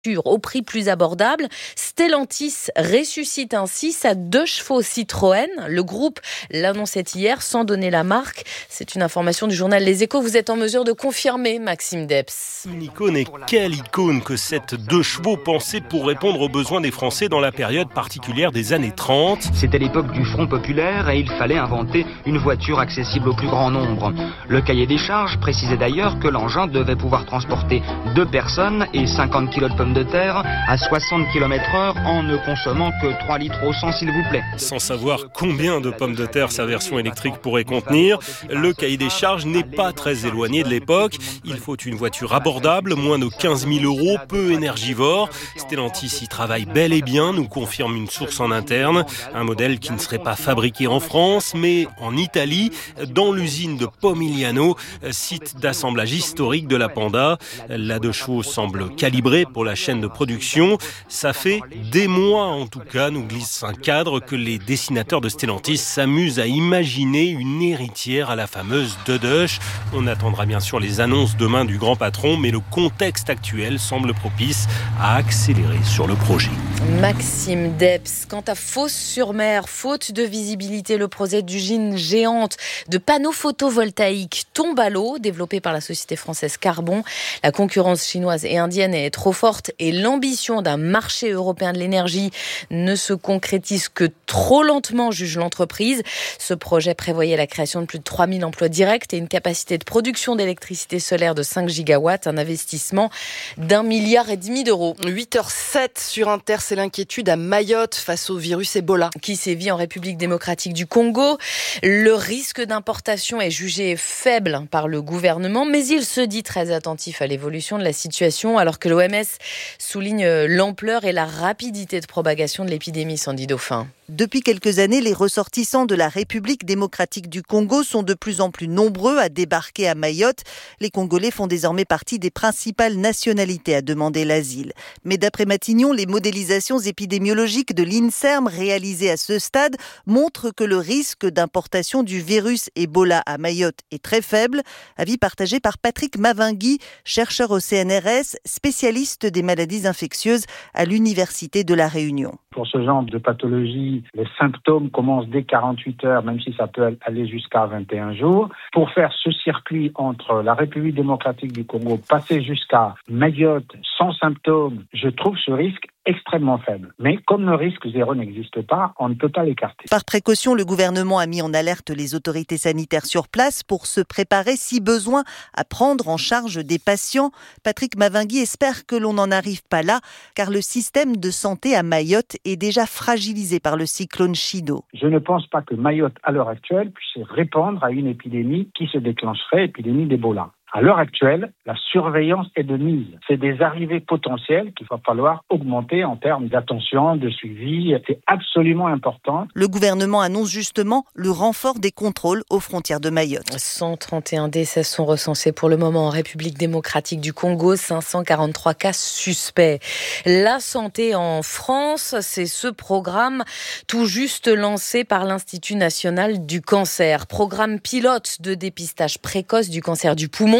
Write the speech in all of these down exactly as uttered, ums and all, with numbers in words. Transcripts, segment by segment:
au prix plus abordable. Stellantis ressuscite ainsi sa deux chevaux Citroën. Le groupe l'annonçait hier sans donner la marque. C'est une information du journal Les Échos. Vous êtes en mesure de confirmer, Maxime Debs. Une icône, et quelle icône que cette deux chevaux pensée pour répondre aux besoins des Français dans la période particulière des années trente. C'était l'époque du Front populaire et il fallait inventer une voiture accessible au plus grand nombre. Le cahier des charges précisait d'ailleurs que l'engin devait pouvoir transporter deux personnes et cinquante kilos de pommes de terre à soixante kilomètres heure en ne consommant que trois litres au cent, s'il vous plaît. Sans savoir combien de pommes de terre sa version électrique pourrait contenir, le cahier des charges n'est pas très éloigné de l'époque. Il faut une voiture abordable, moins de quinze mille euros, peu énergivore. Stellantis y travaille bel et bien, nous confirme une source en interne. Un modèle qui ne serait pas fabriqué en France, mais en Italie, dans l'usine de Pomigliano, site d'assemblage historique de la Panda. La deux chevaux semble calibrée pour la chaîne de production. Ça fait des mois, en tout cas, nous glisse un cadre, que les dessinateurs de Stellantis s'amusent à imaginer une héritière à la fameuse Dudush. On attendra bien sûr les annonces demain du grand patron, mais le contexte actuel semble propice à accélérer sur le projet. Maxime Debs. Quant à Fos-sur-Mer, faute de visibilité, le projet d'usine géante de panneaux photovoltaïques tombe à l'eau, développé par la société française Carbon. La concurrence chinoise et indienne est trop forte et l'ambition d'un marché européen de l'énergie ne se concrétise que trop lentement, juge l'entreprise. Ce projet prévoyait la création de plus de trois mille emplois directs et une capacité de production d'électricité solaire de cinq gigawatts, un investissement d'un milliard et demi d'euros. huit heures sept sur Inter, c'est l'inquiétude à Mayotte face au virus Ebola qui sévit en République démocratique du Congo. Le risque d'importation est jugé faible par le gouvernement, mais il se dit très attentif à l'évolution de la situation alors que l'O M S souligne l'ampleur et la rapidité de propagation de l'épidémie, Sandy Dauphin. Depuis quelques années, les ressortissants de la République démocratique du Congo sont de plus en plus nombreux à débarquer à Mayotte. Les Congolais font désormais partie des principales nationalités à demander l'asile. Mais d'après Matignon, les modélisations épidémiologiques de l'INSERM réalisées à ce stade montrent que le risque d'importation du virus Ebola à Mayotte est très faible. Avis partagé par Patrick Mavingui, chercheur au C N R S, spécialiste des maladies infectieuses à l'Université de La Réunion. Pour ce genre de pathologie, les symptômes commencent dès quarante-huit heures, même si ça peut aller jusqu'à vingt et un jours. Pour faire ce circuit entre la République démocratique du Congo, passer jusqu'à Mayotte sans symptômes, je trouve ce risque extrêmement faible. Mais comme le risque zéro n'existe pas, on ne peut pas l'écarter. Par précaution, le gouvernement a mis en alerte les autorités sanitaires sur place pour se préparer, si besoin, à prendre en charge des patients. Patrick Mavingui espère que l'on n'en arrive pas là, car le système de santé à Mayotte est déjà fragilisé par le cyclone Chido. Je ne pense pas que Mayotte, à l'heure actuelle, puisse répondre à une épidémie qui se déclencherait, épidémie d'Ebola. À l'heure actuelle, la surveillance est de mise. C'est des arrivées potentielles qu'il va falloir augmenter en termes d'attention, de suivi. C'est absolument important. Le gouvernement annonce justement le renfort des contrôles aux frontières de Mayotte. cent trente et un décès sont recensés pour le moment en République démocratique du Congo, cinq cent quarante-trois cas suspects. La santé en France, c'est ce programme tout juste lancé par l'Institut national du cancer. Programme pilote de dépistage précoce du cancer du poumon.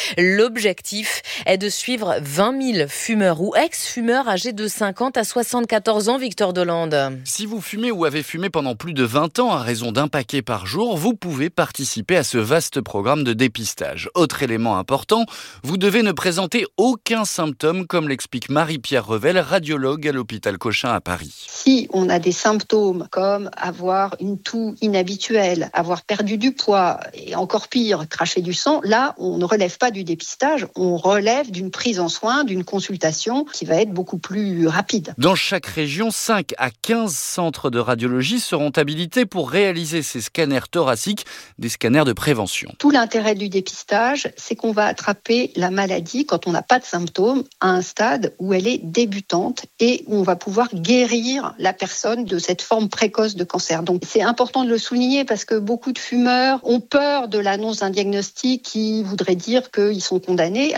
L'objectif est de suivre vingt mille fumeurs ou ex-fumeurs âgés de cinquante à soixante-quatorze ans, Victor Delande. Si vous fumez ou avez fumé pendant plus de vingt ans à raison d'un paquet par jour, vous pouvez participer à ce vaste programme de dépistage. Autre élément important, vous devez ne présenter aucun symptôme, comme l'explique Marie-Pierre Revel, radiologue à l'hôpital Cochin à Paris. Si on a des symptômes comme avoir une toux inhabituelle, avoir perdu du poids et encore pire, cracher du sang, là, on ne relève pas du dépistage, on relève d'une prise en soin, d'une consultation qui va être beaucoup plus rapide. Dans chaque région, cinq à quinze centres de radiologie seront habilités pour réaliser ces scanners thoraciques, des scanners de prévention. Tout l'intérêt du dépistage, c'est qu'on va attraper la maladie quand on n'a pas de symptômes à un stade où elle est débutante et où on va pouvoir guérir la personne de cette forme précoce de cancer. Donc c'est important de le souligner parce que beaucoup de fumeurs ont peur de l'annonce d'un diagnostic qui voudrait dire qu'ils sont condamnés. Alors,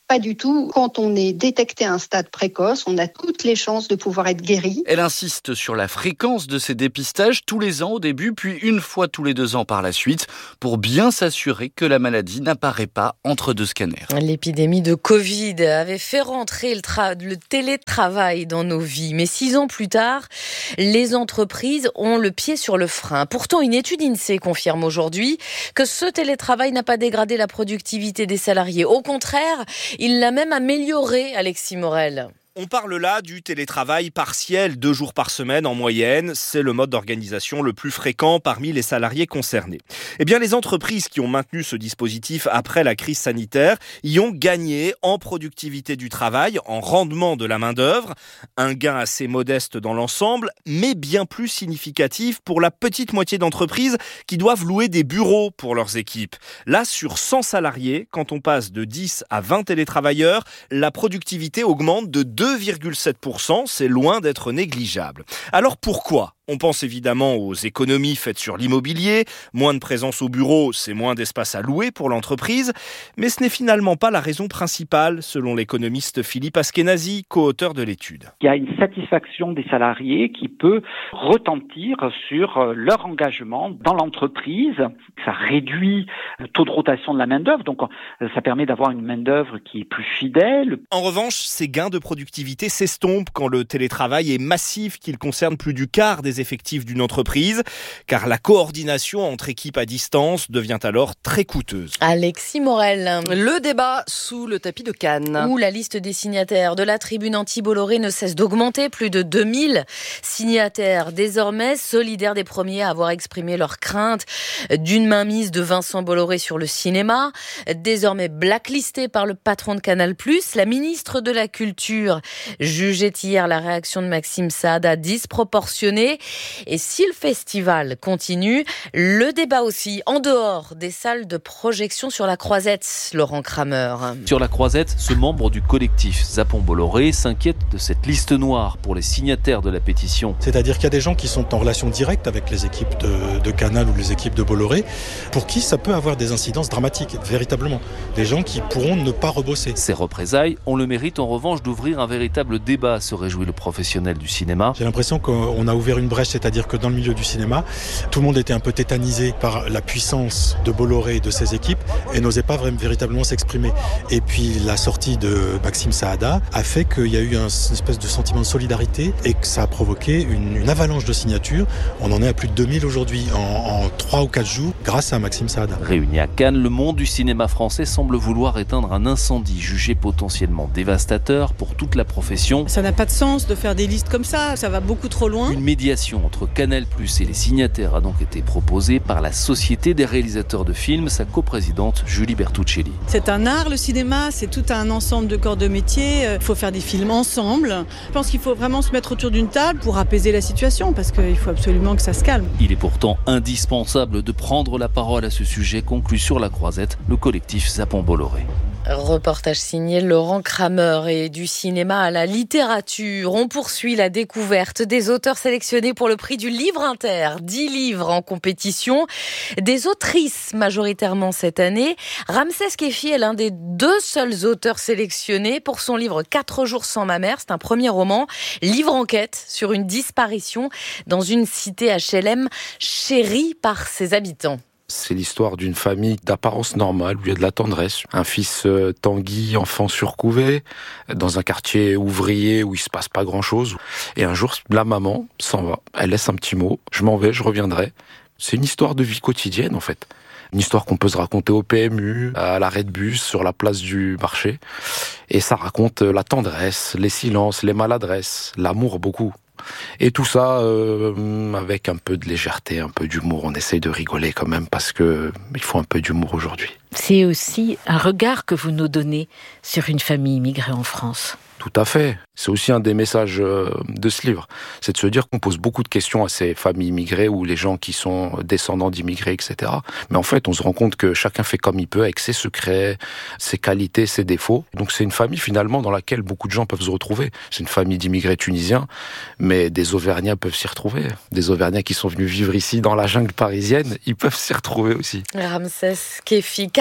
Pas du tout. Quand on est détecté à un stade précoce, on a toutes les chances de pouvoir être guéri. Elle insiste sur la fréquence de ces dépistages tous les ans au début, puis une fois tous les deux ans par la suite, pour bien s'assurer que la maladie n'apparaît pas entre deux scanners. L'épidémie de Covid avait fait rentrer le, tra- le télétravail dans nos vies. Mais six ans plus tard, les entreprises ont le pied sur le frein. Pourtant, une étude INSEE confirme aujourd'hui que ce télétravail n'a pas dégradé la productivité des salariés. Au contraire, il l'a même améliorée, Alexis Morel. On parle là du télétravail partiel, deux jours par semaine en moyenne. C'est le mode d'organisation le plus fréquent parmi les salariés concernés. Eh bien, les entreprises qui ont maintenu ce dispositif après la crise sanitaire y ont gagné en productivité du travail, en rendement de la main-d'œuvre. Un gain assez modeste dans l'ensemble, mais bien plus significatif pour la petite moitié d'entreprises qui doivent louer des bureaux pour leurs équipes. Là, sur cent salariés, quand on passe de dix à vingt télétravailleurs, la productivité augmente de deux virgule sept pour cent, c'est loin d'être négligeable. Alors pourquoi ? On pense évidemment aux économies faites sur l'immobilier, moins de présence au bureau, c'est moins d'espace à louer pour l'entreprise, mais ce n'est finalement pas la raison principale, selon l'économiste Philippe Askenazi, co-auteur de l'étude. Il y a une satisfaction des salariés qui peut retentir sur leur engagement dans l'entreprise. Ça réduit le taux de rotation de la main-d'œuvre, donc ça permet d'avoir une main-d'œuvre qui est plus fidèle. En revanche, ces gains de productivité s'estompent quand le télétravail est massif, qu'il concerne plus du quart des effectifs d'une entreprise, car la coordination entre équipes à distance devient alors très coûteuse. Alexis Morel. Le débat sous le tapis de Cannes. Où la liste des signataires de la tribune anti-Bolloré ne cesse d'augmenter. Plus de deux mille signataires, désormais solidaires des premiers à avoir exprimé leur crainte d'une mainmise de Vincent Bolloré sur le cinéma. Désormais blacklisté par le patron de Canal plus, la ministre de la Culture jugeait hier la réaction de Maxime Saada disproportionnée. Et si le festival continue, le débat aussi, en dehors des salles de projection sur la Croisette, Laurent Kramer. Sur la Croisette, ce membre du collectif Zapon Bolloré s'inquiète de cette liste noire pour les signataires de la pétition. C'est-à-dire qu'il y a des gens qui sont en relation directe avec les équipes de, de Canal ou les équipes de Bolloré, pour qui ça peut avoir des incidences dramatiques, véritablement. Des gens qui pourront ne pas rebosser. Ces représailles ont le mérite en revanche d'ouvrir un véritable débat, se réjouit le professionnel du cinéma. J'ai l'impression qu'on a ouvert une brèche, c'est-à-dire que dans le milieu du cinéma, tout le monde était un peu tétanisé par la puissance de Bolloré et de ses équipes et n'osait pas vraiment véritablement s'exprimer. Et puis la sortie de Maxime Saada a fait qu'il y a eu un, une espèce de sentiment de solidarité et que ça a provoqué une, une avalanche de signatures. On en est à plus de deux mille aujourd'hui en trois ou quatre jours grâce à Maxime Saada. Réuni à Cannes, le monde du cinéma français semble vouloir éteindre un incendie jugé potentiellement dévastateur pour toute la profession. Ça n'a pas de sens de faire des listes comme ça, ça va beaucoup trop loin. Une médiation entre Canal plus et les signataires a donc été proposée par la Société des réalisateurs de films, sa coprésidente Julie Bertuccelli. C'est un art, le cinéma, c'est tout un ensemble de corps de métier. Il faut faire des films ensemble. Je pense qu'il faut vraiment se mettre autour d'une table pour apaiser la situation, parce qu'il faut absolument que ça se calme. Il est pourtant indispensable de prendre la parole à ce sujet, conclut sur la Croisette le collectif Zapon Bolloré. Reportage signé Laurent Kramer. Et du cinéma à la littérature, on poursuit la découverte des auteurs sélectionnés pour le prix du Livre Inter. Dix livres en compétition, des autrices majoritairement cette année. Ramsès Kefi est l'un des deux seuls auteurs sélectionnés pour son livre Quatre jours sans ma mère. C'est un premier roman, livre enquête sur une disparition dans une cité H L M chérie par ses habitants. C'est l'histoire d'une famille d'apparence normale, où il y a de la tendresse. Un fils euh, Tanguy, enfant surcouvé, dans un quartier ouvrier où il se passe pas grand-chose. Et un jour, la maman s'en va. Elle laisse un petit mot. Je m'en vais, je reviendrai. C'est une histoire de vie quotidienne, en fait. Une histoire qu'on peut se raconter au P M U, à l'arrêt de bus, sur la place du marché. Et ça raconte la tendresse, les silences, les maladresses, l'amour beaucoup. Et tout ça euh, avec un peu de légèreté, un peu d'humour. On essaye de rigoler quand même parce que il faut un peu d'humour aujourd'hui. C'est aussi un regard que vous nous donnez sur une famille immigrée en France. Tout à fait. C'est aussi un des messages de ce livre. C'est de se dire qu'on pose beaucoup de questions à ces familles immigrées ou les gens qui sont descendants d'immigrés, et cetera. Mais en fait, on se rend compte que chacun fait comme il peut avec ses secrets, ses qualités, ses défauts. Donc c'est une famille finalement dans laquelle beaucoup de gens peuvent se retrouver. C'est une famille d'immigrés tunisiens, mais des Auvergnats peuvent s'y retrouver. Des Auvergnats qui sont venus vivre ici dans la jungle parisienne, ils peuvent s'y retrouver aussi. Ramsès Kefi,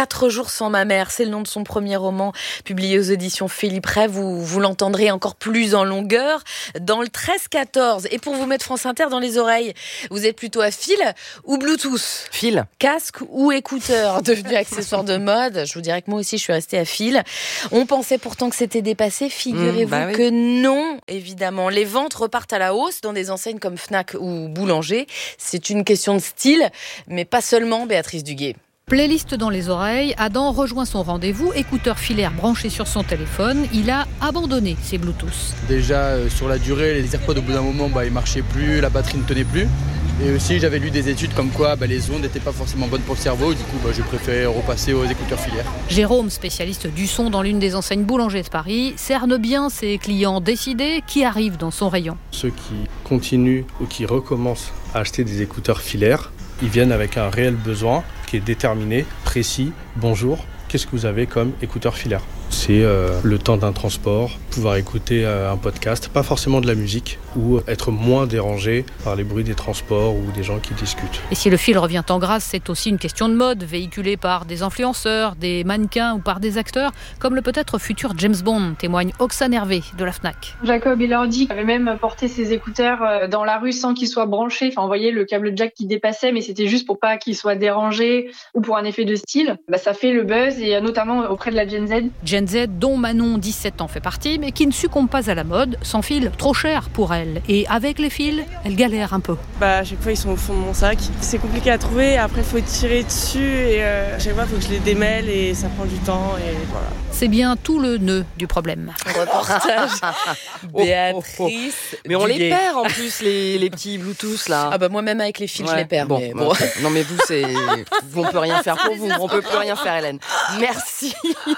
Quatre jours sans ma mère, c'est le nom de son premier roman publié aux éditions Philippe Ray. Vous, vous l'entendrez encore plus en longueur dans le treize quatorze. Et pour vous mettre France Inter dans les oreilles, vous êtes plutôt à fil ou Bluetooth ? Fil. Casque ou écouteur, devenu accessoire de mode. Je vous dirais que moi aussi, je suis restée à fil. On pensait pourtant que c'était dépassé. Figurez-vous mmh, bah oui. que non, évidemment. Les ventes repartent à la hausse dans des enseignes comme Fnac ou Boulanger. C'est une question de style, mais pas seulement, Béatrice Duguay. Playlist dans les oreilles, Adam rejoint son rendez-vous, écouteur filaire branché sur son téléphone. Il a abandonné ses Bluetooth. Déjà, euh, sur la durée, les AirPods, au bout d'un moment, bah, ils ne marchaient plus, la batterie ne tenait plus. Et aussi, j'avais lu des études comme quoi bah, les ondes n'étaient pas forcément bonnes pour le cerveau. Du coup, bah, je préfère repasser aux écouteurs filaires. Jérôme, spécialiste du son dans l'une des enseignes Boulanger de Paris, cerne bien ses clients décidés qui arrivent dans son rayon. Ceux qui continuent ou qui recommencent à acheter des écouteurs filaires, ils viennent avec un réel besoin qui est déterminé, précis. Bonjour, qu'est-ce que vous avez comme écouteur filaire ? C'est euh, le temps d'un transport, pouvoir écouter euh, un podcast, pas forcément de la musique, ou être moins dérangé par les bruits des transports ou des gens qui discutent. Et si le fil revient en grâce, c'est aussi une question de mode, véhiculée par des influenceurs, des mannequins ou par des acteurs, comme le peut-être futur James Bond, témoigne Oxane Hervé de la Fnac. Jacob Elordi avait même porté ses écouteurs dans la rue sans qu'ils soient branchés. Enfin, vous voyez le câble jack qui dépassait, mais c'était juste pour pas qu'ils soient dérangés ou pour un effet de style. Bah, ça fait le buzz, et notamment auprès de la Gen Z. Gen Z, dont Manon, dix-sept ans, fait partie, mais qui ne succombe pas à la mode, sans fil trop cher pour elle. Et avec les fils, elle galère un peu. Bah, à chaque fois, ils sont au fond de mon sac. C'est compliqué à trouver, après, il faut tirer dessus, et euh, à chaque fois, il faut que je les démêle, et ça prend du temps, et voilà. C'est bien tout le nœud du problème. Reportage Béatrice. Oh, oh, oh. Mais on les perd en plus, les, les petits Bluetooth là. Ah bah moi-même avec les fils, ouais. je les perds. Bon, mais bon. Non mais vous, c'est... on peut rien faire pour vous, on peut plus rien faire, Hélène. Merci.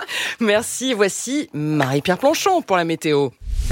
Merci. Voici Marie-Pierre Planchon pour la météo.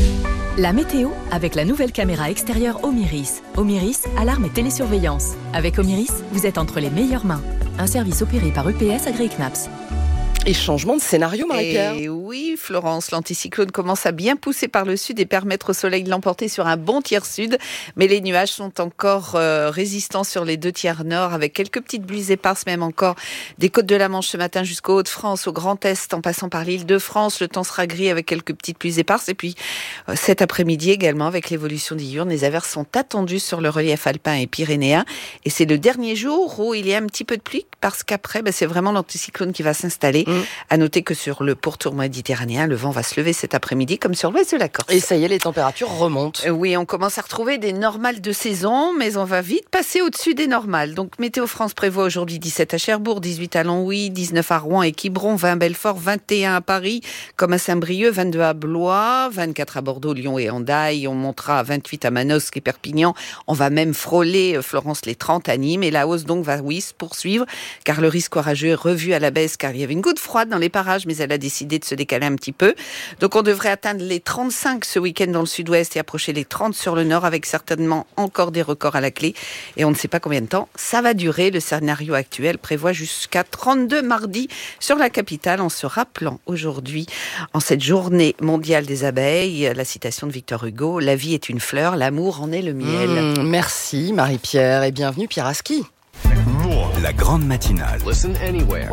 La météo avec la nouvelle caméra extérieure Omiris. Omiris, alarme et télésurveillance. Avec Omiris, vous êtes entre les meilleures mains. Un service opéré par U P S AgriKnaps. Et changement de scénario, Marie-Pierre. Et oui, Florence, l'anticyclone commence à bien pousser par le sud et permettre au soleil de l'emporter sur un bon tiers sud. Mais les nuages sont encore euh, résistants sur les deux tiers nord, avec quelques petites pluies éparses, même encore des côtes de la Manche ce matin jusqu'au Hauts-de-France, au Grand Est, en passant par l'île de France. Le temps sera gris avec quelques petites pluies éparses. Et puis euh, cet après-midi également, avec l'évolution diurne, les averses sont attendues sur le relief alpin et pyrénéen. Et c'est le dernier jour où il y a un petit peu de pluie, parce qu'après, ben, c'est vraiment l'anticyclone qui va s'installer. Mmh. À noter que sur le pourtour méditerranéen, le vent va se lever cet après-midi, comme sur l'ouest de la Corse. Et ça y est, les températures remontent. Euh, oui, on commence à retrouver des normales de saison, mais on va vite passer au-dessus des normales. Donc, Météo France prévoit aujourd'hui dix-sept à Cherbourg, dix-huit à Longwy, dix-neuf à Rouen et Quiberon, vingt à Belfort, vingt et un à Paris, comme à Saint-Brieuc, vingt-deux à Blois, vingt-quatre à Bordeaux, Lyon et Hendaye. On montera à vingt-huit à Manosque et Perpignan. On va même frôler, Florence, les trente à Nîmes. Et la hausse donc va, oui, se poursuivre, car le risque orageux est revu à la baisse, car il y avait une goutte froide dans les parages, mais elle a décidé de se décaler un petit peu. Donc on devrait atteindre les trente-cinq ce week-end dans le sud-ouest et approcher les trente sur le nord, avec certainement encore des records à la clé. Et on ne sait pas combien de temps ça va durer. Le scénario actuel prévoit jusqu'à trente-deux mardi sur la capitale, en se rappelant aujourd'hui, en cette journée mondiale des abeilles, la citation de Victor Hugo: la vie est une fleur, l'amour en est le miel. Mmh, merci Marie-Pierre et bienvenue Pierre Aski. La grande matinale. Listen anywhere.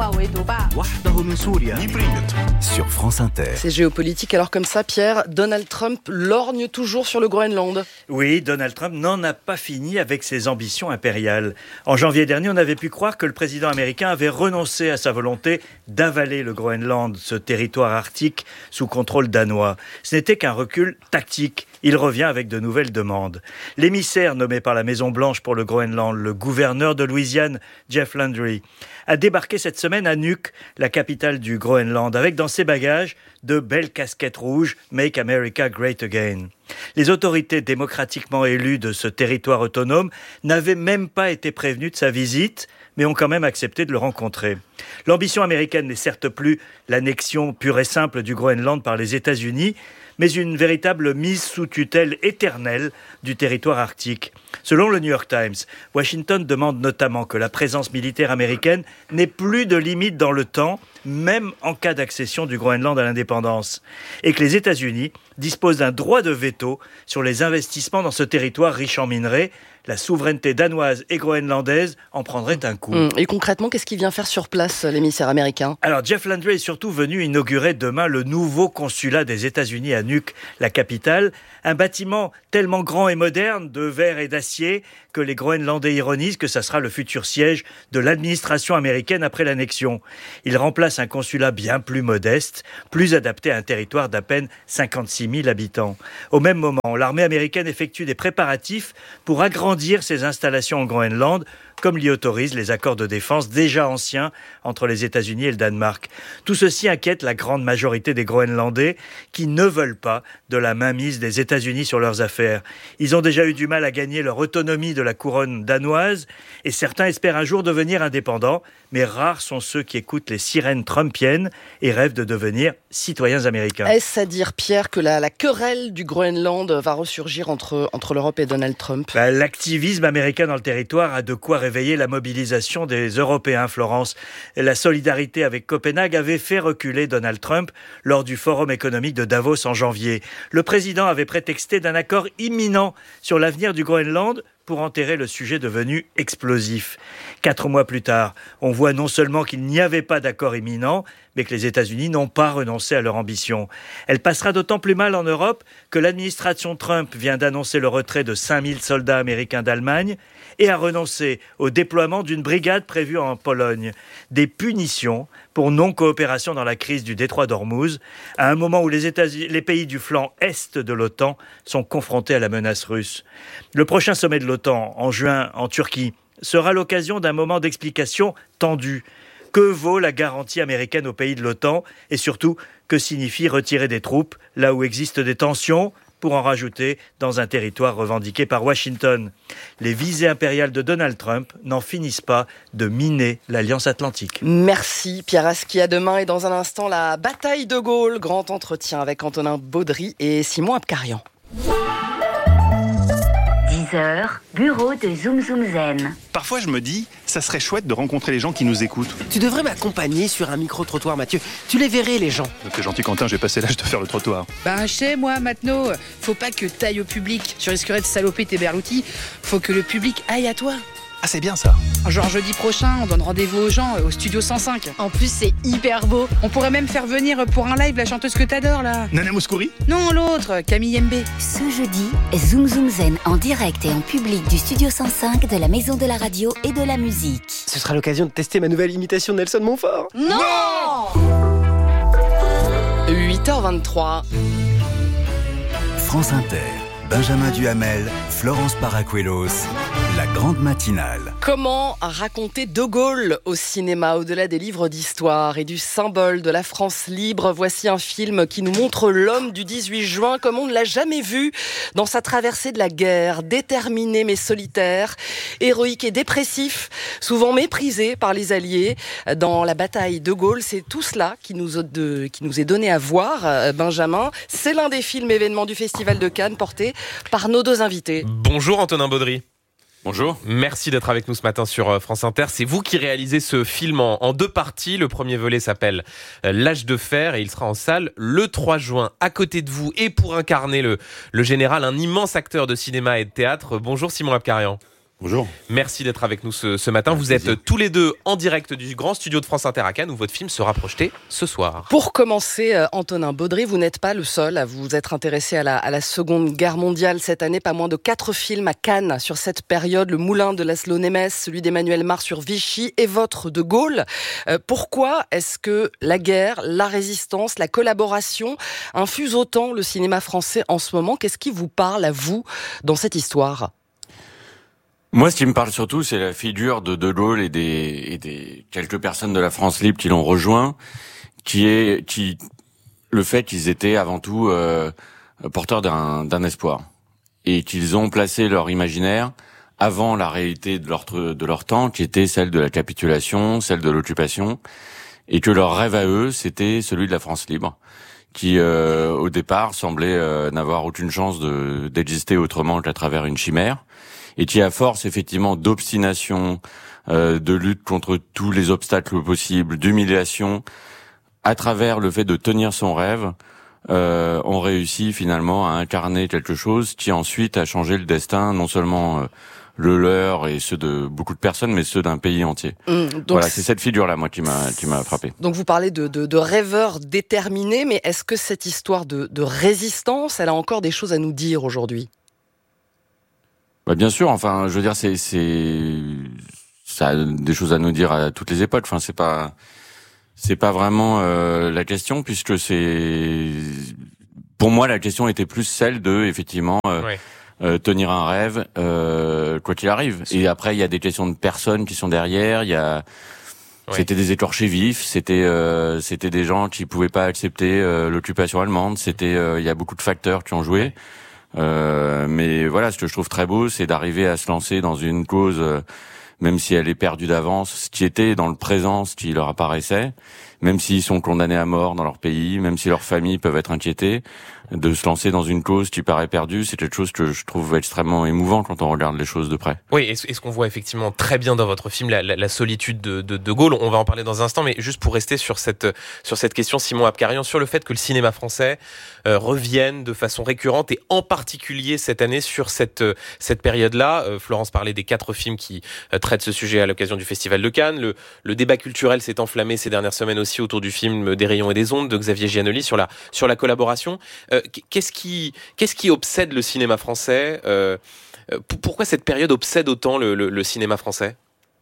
Sur France Inter. C'est géopolitique. Alors comme ça, Pierre, Donald Trump lorgne toujours sur le Groenland. Oui, Donald Trump n'en a pas fini avec ses ambitions impériales. En janvier dernier, on avait pu croire que le président américain avait renoncé à sa volonté d'avaler le Groenland, ce territoire arctique sous contrôle danois. Ce n'était qu'un recul tactique. Il revient avec de nouvelles demandes. L'émissaire nommé par la Maison-Blanche pour le Groenland, le gouverneur de Louisiane, Jeff Landry, a débarqué cette semaine à Nuuk, la capitale du Groenland, avec dans ses bagages de belles casquettes rouges « Make America Great Again ». Les autorités démocratiquement élues de ce territoire autonome n'avaient même pas été prévenues de sa visite, mais ont quand même accepté de le rencontrer. L'ambition américaine n'est certes plus l'annexion pure et simple du Groenland par les États-Unis, mais une véritable mise sous tutelle éternelle du territoire arctique. Selon le New York Times, Washington demande notamment que la présence militaire américaine n'ait plus de limite dans le temps, même en cas d'accession du Groenland à l'indépendance, et que les États-Unis disposent d'un droit de veto sur les investissements dans ce territoire riche en minerais. La souveraineté danoise et groenlandaise en prendrait un coup. coup. Mmh. Et concrètement, qu'est-ce qu'il vient faire sur place, l'émissaire américain ? Alors, Jeff Landry est surtout venu inaugurer demain le nouveau consulat des États-Unis à Nuuk, la capitale. Un bâtiment tellement grand et moderne, de verre et d'acier, que les Groenlandais ironisent que ça sera le futur siège de l'administration américaine après l'annexion. Il remplace un consulat bien plus modeste, plus adapté à un territoire d'à peine cinquante-six mille habitants. Au même moment, l'armée américaine effectue des préparatifs pour agrandir ses installations au Groenland, comme l'y autorisent les accords de défense déjà anciens entre les États-Unis et le Danemark. Tout ceci inquiète la grande majorité des Groenlandais qui ne veulent pas de la mainmise des États-Unis sur leurs affaires. Ils ont déjà eu du mal à gagner leur autonomie de la couronne danoise et certains espèrent un jour devenir indépendants, mais rares sont ceux qui écoutent les sirènes trumpiennes et rêvent de devenir citoyens américains. Est-ce à dire, Pierre, que la, la querelle du Groenland va ressurgir entre, entre l'Europe et Donald Trump ? bah, L'activisme américain dans le territoire a de quoi réveiller la mobilisation des Européens, Florence. La solidarité avec Copenhague avait fait reculer Donald Trump lors du Forum économique de Davos en janvier. Le président avait prétexté d'un accord imminent sur l'avenir du Groenland pour enterrer le sujet devenu explosif. Quatre mois plus tard, on voit non seulement qu'il n'y avait pas d'accord imminent, mais que les États-Unis n'ont pas renoncé à leur ambition. Elle passera d'autant plus mal en Europe que l'administration Trump vient d'annoncer le retrait de cinq mille soldats américains d'Allemagne et a renoncé au déploiement d'une brigade prévue en Pologne. Des punitions pour non-coopération dans la crise du détroit d'Ormuz, à un moment où les, États-Unis, les pays du flanc est de l'OTAN sont confrontés à la menace russe. Le prochain sommet de l'OTAN, en juin, en Turquie, sera l'occasion d'un moment d'explication tendu. Que vaut la garantie américaine aux pays de l'OTAN ? Et surtout, que signifie retirer des troupes là où existent des tensions pour en rajouter dans un territoire revendiqué par Washington ? Les visées impériales de Donald Trump n'en finissent pas de miner l'Alliance Atlantique. Merci Pierre Asqui. À demain et dans un instant, la bataille de Gaulle. Grand entretien avec Antonin Baudry et Simon Abkarian. dix heures, bureau de Zoom Zoom Zen. Parfois je me dis, ça serait chouette de rencontrer les gens qui nous écoutent. Tu devrais m'accompagner sur un micro-trottoir, Mathieu. Tu les verrais, les gens. T'es gentil, Quentin, j'ai passé l'âge de faire le trottoir. Ben, je sais, moi, maintenant, faut pas que t'ailles au public. Tu risquerais de saloper tes berloutis. Faut que le public aille à toi. Ah, c'est bien ça. Genre jeudi prochain, on donne rendez-vous aux gens au studio cent cinq. En plus, c'est hyper beau. On pourrait même faire venir pour un live la chanteuse que t'adores, là. Nana Mouskouri ? Non, l'autre, Camille M B. Ce jeudi, Zoom Zoom Zen en direct et en public du studio cent cinq de la Maison de la Radio et de la Musique. Ce sera l'occasion de tester ma nouvelle imitation de Nelson Montfort. Non, huit heures vingt-trois. France Inter, Benjamin Duhamel, Florence Paracuelos, la grande matinale. Comment raconter De Gaulle au cinéma, au-delà des livres d'histoire et du symbole de la France libre? Voici un film qui nous montre l'homme du dix-huit juin comme on ne l'a jamais vu dans sa traversée de la guerre, déterminé mais solitaire, héroïque et dépressif, souvent méprisé par les Alliés. Dans la bataille de Gaulle, c'est tout cela qui nous, de, qui nous est donné à voir, Benjamin. C'est l'un des films événements du Festival de Cannes porté par nos deux invités. Bonjour Antonin Baudry. Bonjour. Merci d'être avec nous ce matin sur France Inter. C'est vous qui réalisez ce film en, en deux parties. Le premier volet s'appelle L'âge de fer et il sera en salle le trois juin. À côté de vous et pour incarner le, le général, un immense acteur de cinéma et de théâtre. Bonjour Simon Abkarian. Bonjour. Merci d'être avec nous ce, ce matin. Vous êtes tous les deux en direct du grand studio de France Inter à Cannes où votre film sera projeté ce soir. Pour commencer, euh, Antonin Baudry, vous n'êtes pas le seul à vous être intéressé à la, à la Seconde Guerre mondiale cette année. Pas moins de quatre films à Cannes sur cette période. Le Moulin de Laszlo Nemes, celui d'Emmanuel Mars sur Vichy et votre de Gaulle. Euh, pourquoi est-ce que la guerre, la résistance, la collaboration infusent autant le cinéma français en ce moment? Qu'est-ce qui vous parle à vous dans cette histoire ? Moi, ce qui me parle surtout, c'est la figure de De Gaulle et des, et des quelques personnes de la France libre qui l'ont rejoint, qui est, qui, le fait qu'ils étaient avant tout euh, porteurs d'un, d'un espoir et qu'ils ont placé leur imaginaire avant la réalité de leur de leur temps, qui était celle de la capitulation, celle de l'occupation, et que leur rêve à eux, c'était celui de la France libre, qui euh, au départ semblait euh, n'avoir aucune chance de d'exister autrement qu'à travers une chimère. Et qui, à force, effectivement, d'obstination, euh, de lutte contre tous les obstacles possibles, d'humiliation, à travers le fait de tenir son rêve, euh, ont réussi finalement à incarner quelque chose qui ensuite a changé le destin, non seulement euh, le leur et ceux de beaucoup de personnes, mais ceux d'un pays entier. Mmh, donc voilà, c'est cette figure-là, moi, qui m'a, qui m'a frappé. Donc vous parlez de, de, de rêveurs déterminés, mais est-ce que cette histoire de, de résistance, elle a encore des choses à nous dire aujourd'hui ? Bah, bien sûr, enfin, je veux dire, c'est, c'est, ça a des choses à nous dire à toutes les époques. Enfin, c'est pas, c'est pas vraiment euh, la question, puisque c'est, pour moi, la question était plus celle de, effectivement, euh, ouais. euh, tenir un rêve, euh, quoi qu'il arrive. Et après, il y a des questions de personnes qui sont derrière. Il y a, ouais. c'était des écorchés vifs. C'était, euh, c'était des gens qui pouvaient pas accepter euh, l'occupation allemande. C'était, euh, il y a beaucoup de facteurs qui ont joué. Ouais. Euh, mais voilà, ce que je trouve très beau, c'est d'arriver à se lancer dans une cause, euh, même si elle est perdue d'avance, ce qui était dans le présent, ce qui leur apparaissait, même s'ils sont condamnés à mort dans leur pays, même si leurs familles peuvent être inquiétées, de se lancer dans une cause qui paraît perdue, c'est quelque chose que je trouve extrêmement émouvant quand on regarde les choses de près. Oui, et ce qu'on voit effectivement très bien dans votre film, la, la, la solitude de, de, de Gaulle, on va en parler dans un instant, mais juste pour rester sur cette, sur cette question, Simon Abkarian, sur le fait que le cinéma français euh, revienne de façon récurrente, et en particulier cette année sur cette, cette période-là. Euh, Florence parlait des quatre films qui euh, traitent ce sujet à l'occasion du Festival de Cannes. Le, le débat culturel s'est enflammé ces dernières semaines aussi autour du film Des rayons et des ondes de Xavier Giannoli sur la, sur la collaboration. Euh, Qu'est-ce qui, qu'est-ce qui obsède le cinéma français ? euh, Pourquoi cette période obsède autant le, le, le cinéma français ?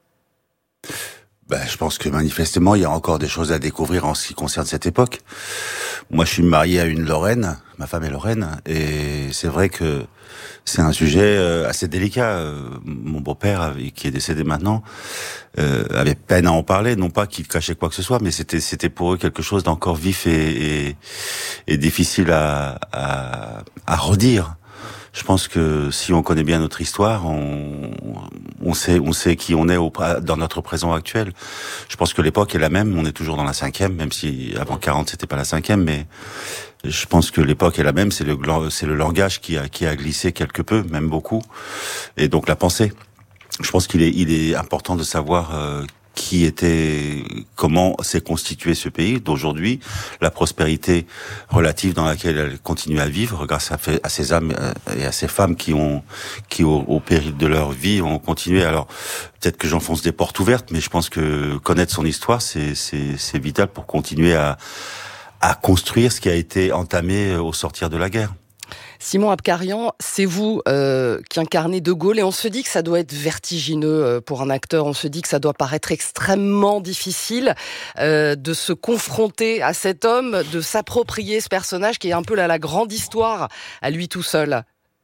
Ben, je pense que manifestement, il y a encore des choses à découvrir en ce qui concerne cette époque. Moi, je suis marié à une Lorraine, ma femme est Lorraine, et c'est vrai que c'est un sujet assez délicat. Mon beau-père, qui est décédé maintenant, euh, avait peine à en parler, non pas qu'il cachait quoi que ce soit, mais c'était c'était pour eux quelque chose d'encore vif et, et, et difficile à, à, à redire. Je pense que si on connaît bien notre histoire, on, on sait, on sait qui on est au, dans notre présent actuel. Je pense que l'époque est la même. On est toujours dans la cinquième, même si avant quarante c'était pas la cinquième, mais je pense que l'époque est la même. C'est le, c'est le langage qui a, qui a glissé quelque peu, même beaucoup, et donc la pensée. Je pense qu'il est, il est important de savoir euh, qui était, comment s'est constitué ce pays d'aujourd'hui, la prospérité relative dans laquelle elle continue à vivre grâce à, à ces âmes et à ces femmes qui ont, qui au, au péril de leur vie ont continué. Alors peut-être que j'enfonce des portes ouvertes, mais je pense que connaître son histoire, c'est, c'est, c'est vital pour continuer à, à construire ce qui a été entamé au sortir de la guerre. Simon Abkarian, c'est vous euh, qui incarnez De Gaulle, et on se dit que ça doit être vertigineux pour un acteur, on se dit que ça doit paraître extrêmement difficile euh, de se confronter à cet homme, de s'approprier ce personnage qui est un peu la, la grande histoire à lui tout seul.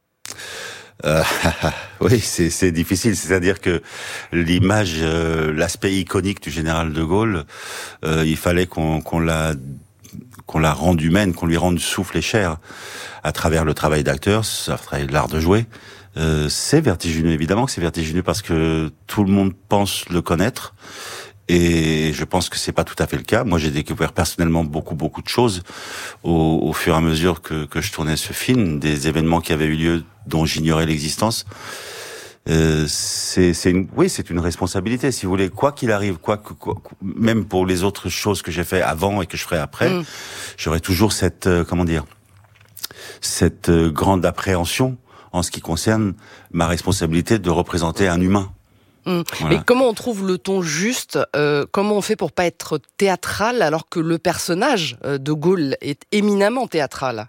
Euh, oui, c'est, c'est difficile. C'est-à-dire que l'image, euh, l'aspect iconique du général De Gaulle, euh, il fallait qu'on, qu'on la qu'on la rende humaine, qu'on lui rende souffle et chair à travers le travail d'acteur, à travers l'art de jouer. Euh, c'est vertigineux, évidemment que c'est vertigineux parce que tout le monde pense le connaître. Et je pense que c'est pas tout à fait le cas. Moi, j'ai découvert personnellement beaucoup, beaucoup de choses au, au fur et à mesure que, que je tournais ce film, des événements qui avaient eu lieu dont j'ignorais l'existence. Euh, c'est, c'est une, oui, c'est une responsabilité, si vous voulez, quoi qu'il arrive, quoi, quoi, même pour les autres choses que j'ai fait avant et que je ferai après, mmh. j'aurai toujours cette, euh, comment dire, cette euh, grande appréhension en ce qui concerne ma responsabilité de représenter un humain. Mmh. Voilà. Mais comment on trouve le ton juste euh, Comment on fait pour pas être théâtral alors que le personnage euh, de Gaulle est éminemment théâtral?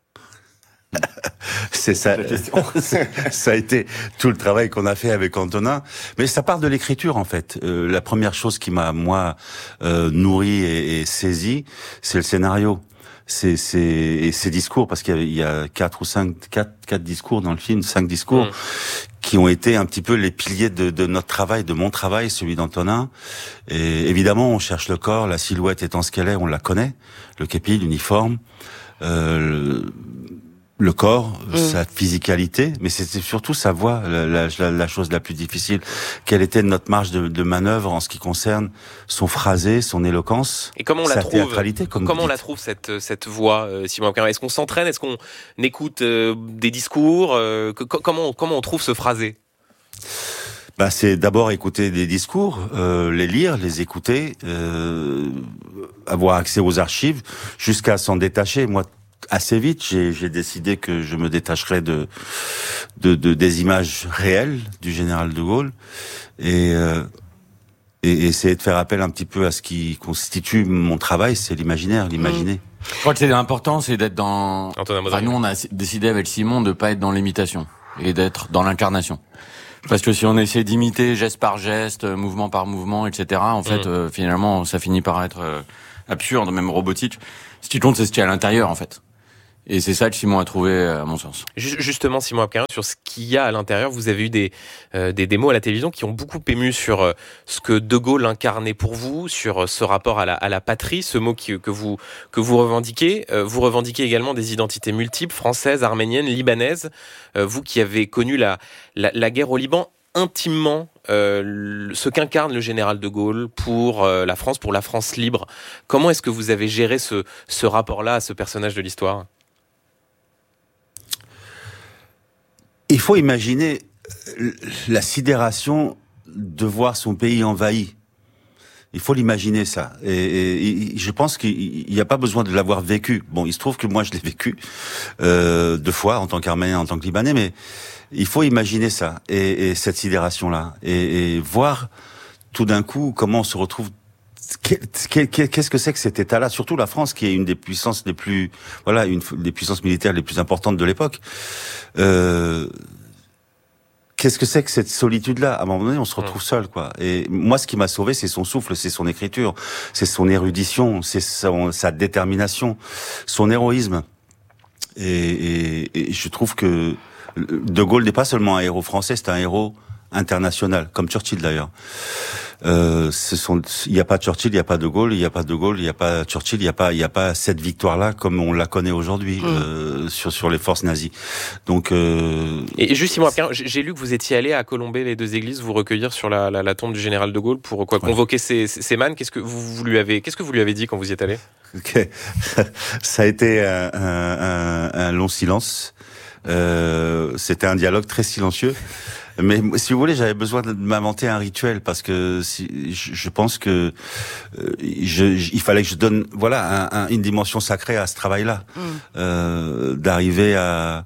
C'est ça, ça a été tout le travail qu'on a fait avec Antonin, mais ça part de l'écriture en fait. Euh, la première chose qui m'a moi euh, nourri et, et saisi, c'est le scénario, c'est c'est et ces discours, parce qu'il y a, il y a quatre ou cinq quatre quatre discours dans le film, cinq discours mmh. qui ont été un petit peu les piliers de, de notre travail, de mon travail, celui d'Antonin. Et évidemment, on cherche le corps, la silhouette étant ce qu'elle est, on la connaît, le képi, l'uniforme. Euh, le, Le corps, mmh. sa physicalité, mais c'était surtout sa voix, la, la, la chose la plus difficile. Quelle était notre marge de, de manœuvre en ce qui concerne son phrasé, son éloquence, et comment on sa la trouve, théâtralité, comme comment on la trouve cette cette voix, euh, Simon Abkarian? Est-ce qu'on s'entraîne? Est-ce qu'on écoute euh, des discours? euh, que, Comment comment on trouve ce phrasé? Bah, c'est d'abord écouter des discours, euh, les lire, les écouter, euh, avoir accès aux archives, jusqu'à s'en détacher. Moi, assez vite, j'ai, j'ai décidé que je me détacherais de, de, de des images réelles du général de Gaulle et, euh, et essayer de faire appel un petit peu à ce qui constitue mon travail, c'est l'imaginaire, l'imaginer. Mmh. Je crois que c'est important, c'est d'être dans... Enfin, nous, on a décidé avec Simon de pas être dans l'imitation et d'être dans l'incarnation. Parce que si on essaie d'imiter geste par geste, mouvement par mouvement, et cetera, en fait, mmh. euh, finalement, ça finit par être euh, absurde, même robotique. Ce qui compte, c'est ce qu'il y a à l'intérieur, en fait. Et c'est ça que Simon a trouvé, à mon sens. Justement, Simon Abkarian, sur ce qu'il y a à l'intérieur, vous avez eu des, euh, des démos à la télévision qui ont beaucoup ému sur euh, ce que De Gaulle incarnait pour vous, sur euh, ce rapport à la, à la patrie, ce mot qui, que, vous, que vous revendiquez. Euh, vous revendiquez également des identités multiples, françaises, arméniennes, libanaises. Euh, vous qui avez connu la, la, la guerre au Liban intimement, euh, ce qu'incarne le général de Gaulle pour euh, la France, pour la France libre. Comment est-ce que vous avez géré ce, ce rapport-là à ce personnage de l'histoire ? Il faut imaginer la sidération de voir son pays envahi. Il faut l'imaginer ça. Et, et, et je pense qu'il n'y a pas besoin de l'avoir vécu. Bon, il se trouve que moi je l'ai vécu euh, deux fois en tant qu'Arménien, en tant que Libanais, mais il faut imaginer ça et, et cette sidération-là et, et voir tout d'un coup comment on se retrouve. Qu'est-ce que c'est que cet État-là, surtout la France, qui est une des puissances les plus, voilà, une des puissances militaires les plus importantes de l'époque. Euh, qu'est-ce que c'est que cette solitude-là ? À un moment donné, on se retrouve seul, quoi. Et moi, ce qui m'a sauvé, c'est son souffle, c'est son écriture, c'est son érudition, c'est son, sa détermination, son héroïsme. Et, et, et je trouve que De Gaulle n'est pas seulement un héros français, c'est un héros international, comme Churchill d'ailleurs. Euh, ce sont, il n'y a pas Churchill, il n'y a pas De Gaulle, il n'y a pas De Gaulle, il n'y a pas Churchill, il n'y a pas, il n'y a pas cette victoire-là comme on la connaît aujourd'hui mmh. euh, sur sur les forces nazies. Donc. Euh, et juste Simon Abkarian, j'ai lu que vous étiez allé à Colombey, les deux églises, vous recueillir sur la, la, la tombe du général de Gaulle pour quoi convoquer ouais. ces, ces man. Qu'est-ce que vous, vous lui avez, qu'est-ce que vous lui avez dit quand vous y êtes allé ? Okay. Ça a été un, un, un long silence. Euh, c'était un dialogue très silencieux. Mais si vous voulez, j'avais besoin de m'inventer un rituel parce que si, je, je pense que euh, je, je, il fallait que je donne, voilà, un, un, une dimension sacrée à ce travail-là, mmh. euh, d'arriver à,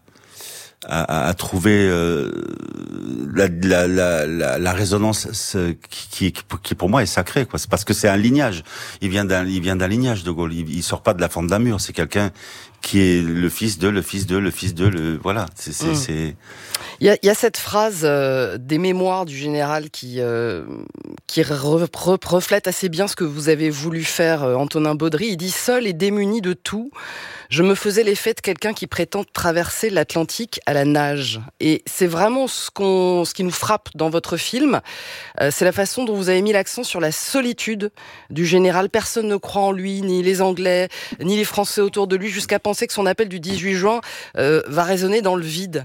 à, à trouver euh, la, la, la, la, la résonance qui, qui, qui pour moi est sacrée, quoi. C'est parce que c'est un lignage. Il vient d'un, il vient d'un lignage de Gaulle. Il, il sort pas de la forme d'un mur. C'est quelqu'un qui est le fils de, le fils de, le fils de, le voilà. C'est, c'est, mmh. c'est... Il y a, il y a cette phrase euh, des mémoires du général qui euh, qui re, re, reflète assez bien ce que vous avez voulu faire, euh, Antonin Baudry. Il dit « Seul et démuni de tout, je me faisais l'effet de quelqu'un qui prétend traverser l'Atlantique à la nage. » Et c'est vraiment ce qu'on, ce qui nous frappe dans votre film. Euh, c'est la façon dont vous avez mis l'accent sur la solitude du général. Personne ne croit en lui, ni les Anglais, ni les Français autour de lui, jusqu'à penser que son appel du dix-huit juin euh, va résonner dans le vide.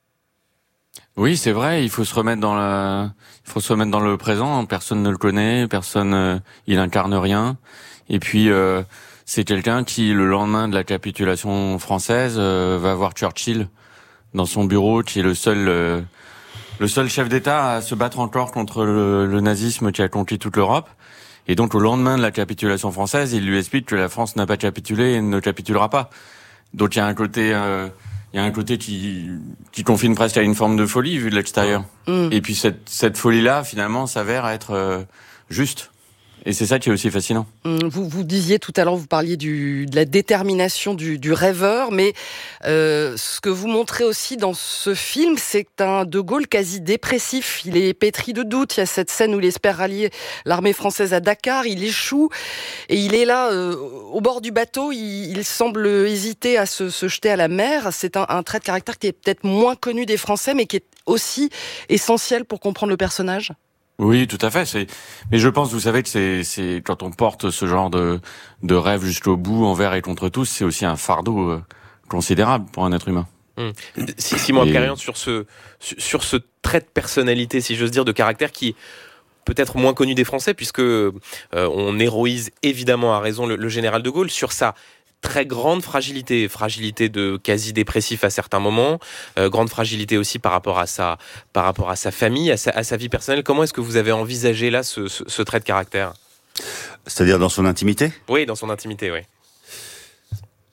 Oui, c'est vrai, il faut se remettre dans la, il faut se remettre dans le présent. Personne ne le connaît, personne, euh, il incarne rien. Et puis, euh, c'est quelqu'un qui, le lendemain de la capitulation française, euh, va voir Churchill dans son bureau, qui est le seul, euh, le seul chef d'État à se battre encore contre le, le nazisme qui a conquis toute l'Europe. Et donc, au lendemain de la capitulation française, il lui explique que la France n'a pas capitulé et ne capitulera pas. Donc, il y a un côté, euh, il y a un côté qui, qui confine presque à une forme de folie vu de l'extérieur. Mmh. Et puis cette, cette folie-là, finalement, s'avère être euh, juste. Et c'est ça qui est aussi fascinant. Vous, vous disiez tout à l'heure, vous parliez du, de la détermination du, du rêveur, mais euh, ce que vous montrez aussi dans ce film, c'est un De Gaulle quasi dépressif. Il est pétri de doutes. Il y a cette scène où il espère rallier l'armée française à Dakar. Il échoue et il est là, euh, au bord du bateau. Il, il semble hésiter à se, se jeter à la mer. C'est un, un trait de caractère qui est peut-être moins connu des Français, mais qui est aussi essentiel pour comprendre le personnage. Oui, tout à fait. C'est, mais je pense, vous savez que c'est, c'est quand on porte ce genre de de rêve jusqu'au bout, envers et contre tous, c'est aussi un fardeau euh, considérable pour un être humain. Mmh. Simon Abkarian, sur ce sur ce trait de personnalité, si j'ose dire, de caractère qui peut-être moins connu des Français, puisque euh, on héroïse évidemment à raison le, le général de Gaulle sur sa très grande fragilité, fragilité de quasi-dépressif à certains moments, euh, grande fragilité aussi par rapport à sa, par rapport à sa famille, à sa, à sa vie personnelle. Comment est-ce que vous avez envisagé là ce, ce, ce trait de caractère ? C'est-à-dire dans son intimité ? Oui, dans son intimité, oui.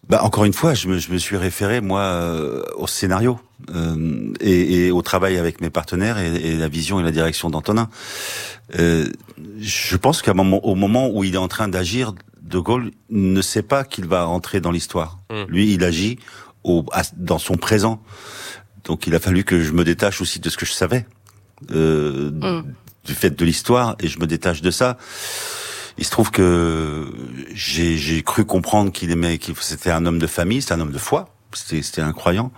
Bah encore une fois, je me, je me suis référé moi euh, au scénario euh, et, et au travail avec mes partenaires et, et la vision et la direction d'Antonin. Euh, je pense qu'à un moment, au moment où il est en train d'agir, De Gaulle ne sait pas qu'il va entrer dans l'histoire. Mmh. Lui, il agit au, à, dans son présent. Donc, il a fallu que je me détache aussi de ce que je savais euh, mmh. du fait de l'histoire, et je me détache de ça. Il se trouve que j'ai, j'ai cru comprendre qu'il aimait, qu'il c'était un homme de famille, c'était un homme de foi, c'était, c'était un croyant.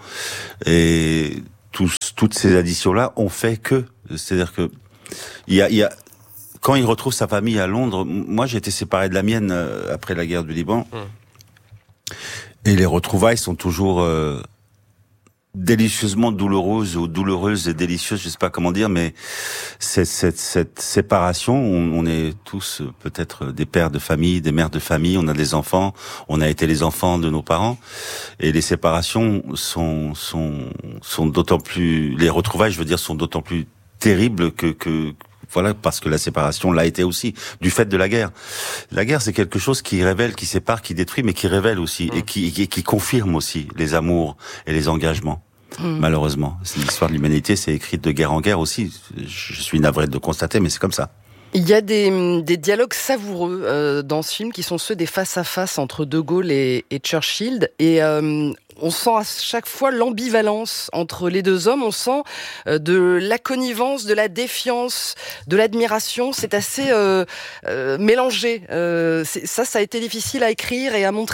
Et tous, toutes ces additions-là ont fait que, c'est-à-dire que il y a, il y a, quand il retrouve sa famille à Londres, moi j'ai été séparé de la mienne euh, après la guerre du Liban, mmh. et les retrouvailles sont toujours euh, délicieusement douloureuses ou douloureuses et délicieuses, je sais pas comment dire, mais cette, cette, cette séparation, on, on est tous euh, peut-être des pères de famille, des mères de famille, on a des enfants, on a été les enfants de nos parents, et les séparations sont sont sont d'autant plus, les retrouvailles, je veux dire, sont d'autant plus terribles que que voilà, parce que la séparation l'a été aussi, du fait de la guerre. La guerre, c'est quelque chose qui révèle, qui sépare, qui détruit, mais qui révèle aussi, mmh. et qui, qui, qui confirme aussi les amours et les engagements. Mmh. Malheureusement, l'histoire de l'humanité, c'est écrite de guerre en guerre aussi. Je suis navré de le constater, mais c'est comme ça. Il y a des, des dialogues savoureux euh, dans ce film qui sont ceux des face-à-face entre De Gaulle et, et Churchill. Et euh, on sent à chaque fois l'ambivalence entre les deux hommes. On sent euh, de la connivence, de la défiance, de l'admiration. C'est assez euh, euh, mélangé. Euh, c'est, ça, ça a été difficile à écrire et à montrer ?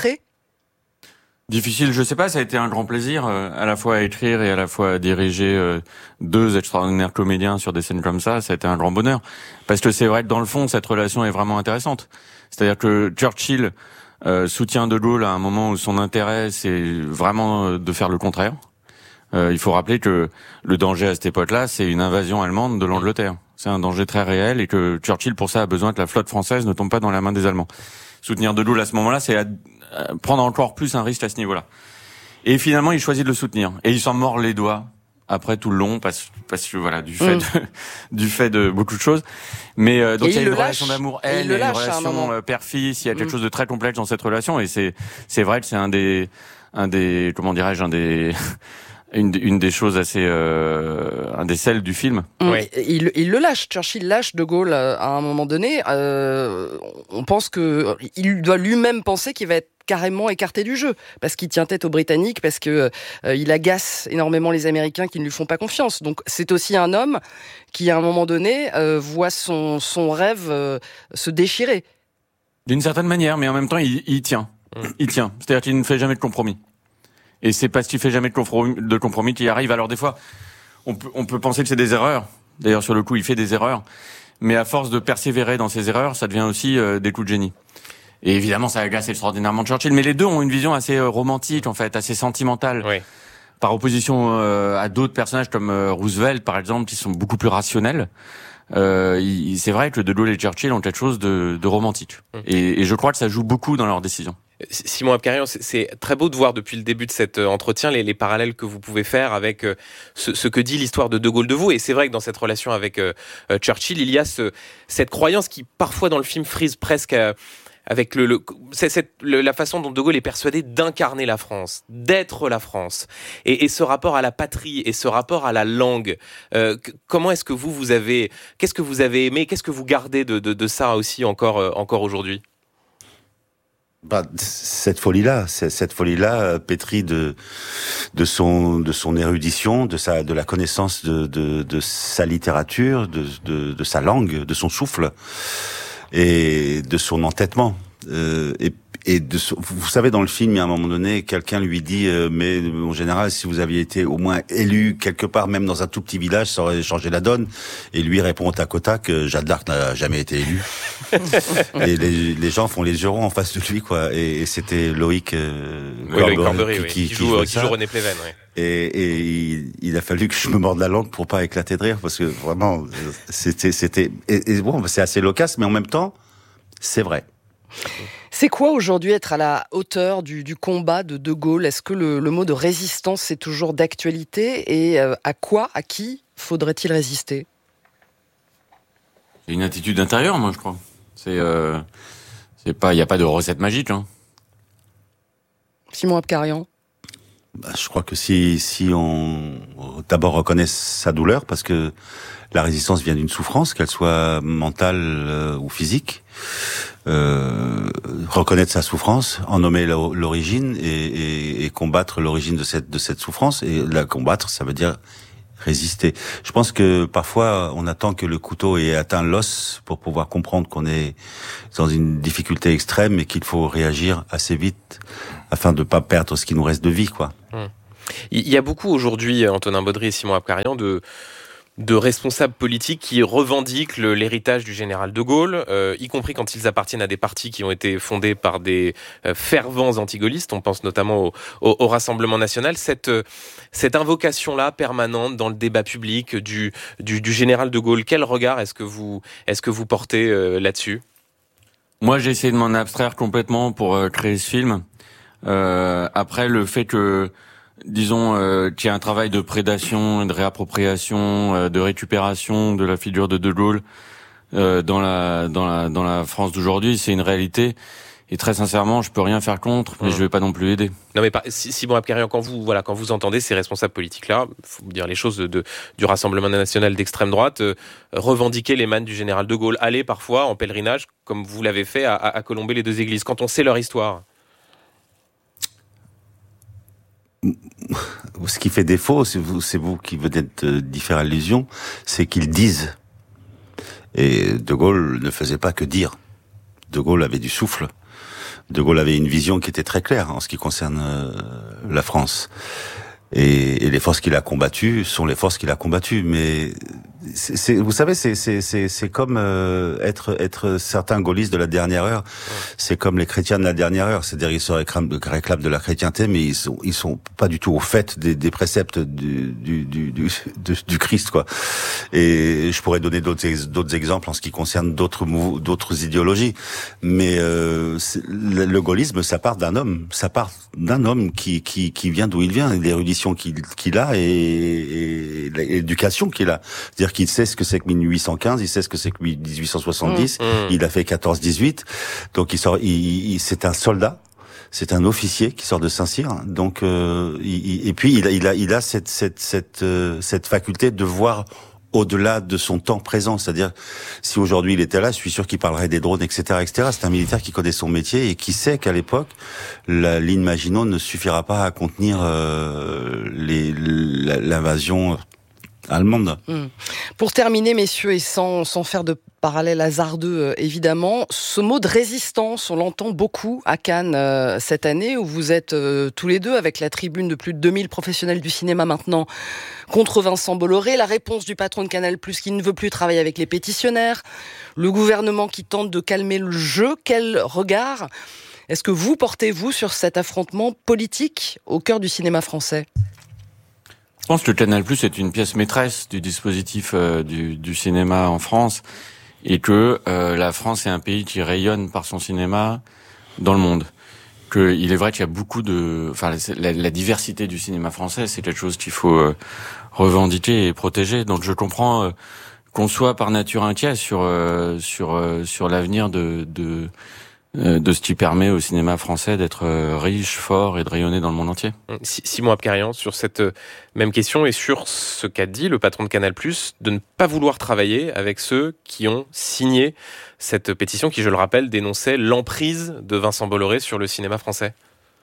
Difficile, je sais pas, ça a été un grand plaisir, euh, à la fois à écrire et à la fois à diriger euh, deux extraordinaires comédiens sur des scènes comme ça, ça a été un grand bonheur. Parce que c'est vrai que dans le fond, cette relation est vraiment intéressante. C'est-à-dire que Churchill euh, soutient De Gaulle à un moment où son intérêt, c'est vraiment euh, de faire le contraire. Euh, il faut rappeler que le danger à cette époque-là, c'est une invasion allemande de l'Angleterre. C'est un danger très réel et que Churchill, pour ça, a besoin que la flotte française ne tombe pas dans la main des Allemands. Soutenir De Gaulle à ce moment-là, c'est à prendre encore plus un risque à ce niveau-là. Et finalement, il choisit de le soutenir. Et il s'en mord les doigts après tout le long, parce, parce que voilà, du fait, mmh. de, du fait de beaucoup de choses. Mais euh, donc il y a une relation d'amour, elle, il y a une relation euh, père-fils. Il y a quelque mmh. chose de très complexe dans cette relation. Et c'est, c'est vrai que c'est un des, un des, comment dirais-je, un des Une, une des choses assez, euh, un des selles du film. Mmh. Oui. Il, il le lâche, Churchill lâche De Gaulle à un moment donné. Euh, on pense que il doit lui-même penser qu'il va être carrément écarté du jeu, parce qu'il tient tête aux Britanniques, parce que euh, il agace énormément les Américains qui ne lui font pas confiance. Donc c'est aussi un homme qui, à un moment donné, euh, voit son son rêve euh, se déchirer. D'une certaine manière, mais en même temps, il, il tient. Mmh. Il tient. C'est-à-dire qu'il ne fait jamais de compromis. Et c'est parce qu'il fait jamais de compromis, de compromis qu'il arrive. Alors des fois, on peut, on peut penser que c'est des erreurs. D'ailleurs, sur le coup, il fait des erreurs. Mais à force de persévérer dans ses erreurs, ça devient aussi euh, des coups de génie. Et évidemment, ça agace extraordinairement Churchill. Mais les deux ont une vision assez euh, romantique, en fait, assez sentimentale. Oui. Par opposition euh, à d'autres personnages comme euh, Roosevelt, par exemple, qui sont beaucoup plus rationnels. Euh, il, c'est vrai que De Gaulle et Churchill ont quelque chose de, de romantique. Mmh. Et, et je crois que ça joue beaucoup dans leurs décisions. Simon Abkarian, c'est très beau de voir depuis le début de cet entretien les, les parallèles que vous pouvez faire avec ce, ce que dit l'histoire de De Gaulle de vous. Et c'est vrai que dans cette relation avec euh, Churchill, il y a ce, cette croyance qui parfois dans le film frise presque euh, avec le, le, c'est, c'est le, la façon dont De Gaulle est persuadé d'incarner la France, d'être la France. Et, et ce rapport à la patrie et ce rapport à la langue, euh, comment est-ce que vous, vous avez, qu'est-ce que vous avez aimé, qu'est-ce que vous gardez de, de, de ça aussi encore, euh, encore aujourd'hui ? Bah, cette folie-là, cette folie-là pétrie de de son de son érudition, de sa de la connaissance de de, de sa littérature, de, de de sa langue, de son souffle et de son entêtement. Euh, et et de vous savez, dans le film, il y a un moment donné, quelqu'un lui dit euh, mais en général, si vous aviez été au moins élu quelque part, même dans un tout petit village, ça aurait changé la donne. Et lui répond au tac au tac que Jeanne d'Arc n'a jamais été élue. Et les, les gens font les yeux ronds en face de lui, quoi. Et, et c'était Loïc euh, oui, Loïc Corbery, qui, oui. qui, qui, joue, qui joue René Pleven. Oui. Et, et il, il a fallu que je me morde la langue pour pas éclater de rire, parce que vraiment, c'était, c'était, et, et bon, c'est assez loquace, mais en même temps, c'est vrai. C'est quoi aujourd'hui être à la hauteur du, du combat de De Gaulle ? Est-ce que le, le mot de résistance est toujours d'actualité ? Et euh, à quoi, à qui faudrait-il résister ? C'est une attitude intérieure, moi, je crois. C'est, euh, c'est pas, il n'y a pas de recette magique. Hein. Simon Abkarian. Bah, je crois que si, si on d'abord reconnaît sa douleur, parce que la résistance vient d'une souffrance, qu'elle soit mentale euh, ou physique, euh, reconnaître sa souffrance, en nommer l'origine et, et, et combattre l'origine de cette, de cette souffrance. Et la combattre, ça veut dire résister. Je pense que parfois on attend que le couteau ait atteint l'os pour pouvoir comprendre qu'on est dans une difficulté extrême et qu'il faut réagir assez vite afin de ne pas perdre ce qui nous reste de vie, quoi. Hum. Il y a beaucoup aujourd'hui, Antonin Baudry et Simon Abkarian, de de responsables politiques qui revendiquent le, l'héritage du général de Gaulle, euh, y compris quand ils appartiennent à des partis qui ont été fondés par des euh, fervents anti-gaullistes. On pense notamment au, au, au Rassemblement national. Cette, euh, cette invocation-là permanente dans le débat public du, du, du général de Gaulle, quel regard est-ce que vous, est-ce que vous portez euh, là-dessus ? Moi, j'ai essayé de m'en abstraire complètement pour euh, créer ce film. Euh, après, le fait que disons euh, qu'il y a un travail de prédation, de réappropriation, euh, de récupération de la figure de De Gaulle euh, dans la dans la dans la France d'aujourd'hui, c'est une réalité. Et très sincèrement, je peux rien faire contre, mais mmh. je vais pas non plus aider. Non, mais si, si bon, Abkarian, quand vous voilà, quand vous entendez ces responsables politiques-là, faut dire les choses de, de du Rassemblement national d'extrême droite, euh, revendiquer les mannes du général de Gaulle, aller parfois en pèlerinage, comme vous l'avez fait à, à, à Colomber les deux églises, quand on sait leur histoire. Ce qui fait défaut, c'est vous, c'est vous qui venez d'y faire allusion, c'est qu'ils disent. Et De Gaulle ne faisait pas que dire. De Gaulle avait du souffle. De Gaulle avait une vision qui était très claire en ce qui concerne euh, la France. Et, et les forces qu'il a combattues sont les forces qu'il a combattues. Mais c'est, c'est, vous savez, c'est, c'est, c'est, c'est comme euh, être, être certains gaullistes de la dernière heure. C'est comme les chrétiens de la dernière heure. C'est-à-dire ils se réclament, réclament de la chrétienté, mais ils sont, ils sont pas du tout au fait des, des préceptes du, du, du, du, du Christ, quoi. Et je pourrais donner d'autres, d'autres exemples en ce qui concerne d'autres, d'autres idéologies. Mais euh, le, le gaullisme, ça part d'un homme. Ça part d'un homme qui, qui, qui vient d'où il vient, l'érudition qu'il, qu'il a et, et l'éducation qu'il a. C'est-à-dire qu'il sait ce que c'est que mille huit cent quinze, il sait ce que c'est que dix-huit cent soixante-dix, mmh, mmh. il a fait quatorze dix-huit, donc il sort, il, il, c'est un soldat, c'est un officier qui sort de Saint-Cyr, donc euh, il, et puis il a, il a, il a cette, cette, cette, euh, cette faculté de voir au-delà de son temps présent, c'est-à-dire si aujourd'hui il était là, je suis sûr qu'il parlerait des drones, et cetera, et cetera. C'est un militaire qui connaît son métier et qui sait qu'à l'époque, la ligne Maginot ne suffira pas à contenir euh, les, l'invasion allemande. Mmh. Pour terminer, messieurs, et sans, sans faire de parallèle hasardeux, euh, évidemment, ce mot de résistance, on l'entend beaucoup à Cannes euh, cette année, où vous êtes euh, tous les deux avec la tribune de plus de deux mille professionnels du cinéma maintenant contre Vincent Bolloré, la réponse du patron de Canal+, qui ne veut plus travailler avec les pétitionnaires, le gouvernement qui tente de calmer le jeu. Quel regard est-ce que vous portez-vous sur cet affrontement politique au cœur du cinéma français ? Je pense que Canal+ est une pièce maîtresse du dispositif euh, du, du cinéma en France et que euh, la France est un pays qui rayonne par son cinéma dans le monde. Que il est vrai qu'il y a beaucoup de, enfin la, la diversité du cinéma français, c'est quelque chose qu'il faut euh, revendiquer et protéger. Donc je comprends euh, qu'on soit par nature inquiet sur euh, sur euh, sur l'avenir de de de ce qui permet au cinéma français d'être riche, fort et de rayonner dans le monde entier. Simon Abkarian, sur cette même question et sur ce qu'a dit le patron de Canal+, de ne pas vouloir travailler avec ceux qui ont signé cette pétition qui, je le rappelle, dénonçait l'emprise de Vincent Bolloré sur le cinéma français.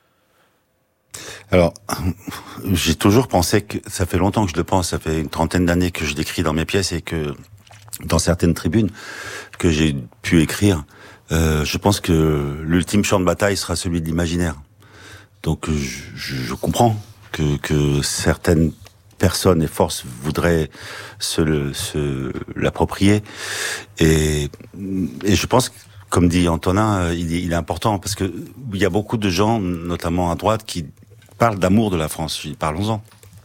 Alors, j'ai toujours pensé que, ça fait longtemps que je le pense, ça fait une trentaine d'années que je l'écris dans mes pièces et que dans certaines tribunes que j'ai pu écrire, Euh, je pense que l'ultime champ de bataille sera celui de l'imaginaire. Donc je, je comprends que, que certaines personnes et forces voudraient se, le, se l'approprier. Et, et je pense, comme dit Antonin, il, il est important parce que il y a beaucoup de gens, notamment à droite, qui parlent d'amour de la France. Parlons-en.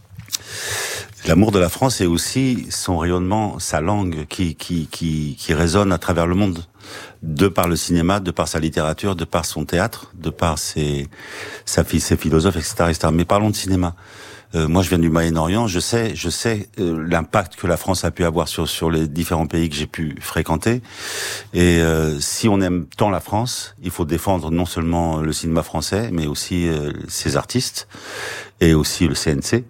L'amour de la France est aussi son rayonnement, sa langue qui, qui, qui, qui résonne à travers le monde, de par le cinéma, de par sa littérature, de par son théâtre, de par ses, sa, ses philosophes, et cetera, et cetera. Mais parlons de cinéma. Euh, moi, je viens du Moyen-Orient. Je sais, je sais euh, l'impact que la France a pu avoir sur sur les différents pays que j'ai pu fréquenter. Et euh, si on aime tant la France, il faut défendre non seulement le cinéma français, mais aussi euh, ses artistes et aussi le C N C,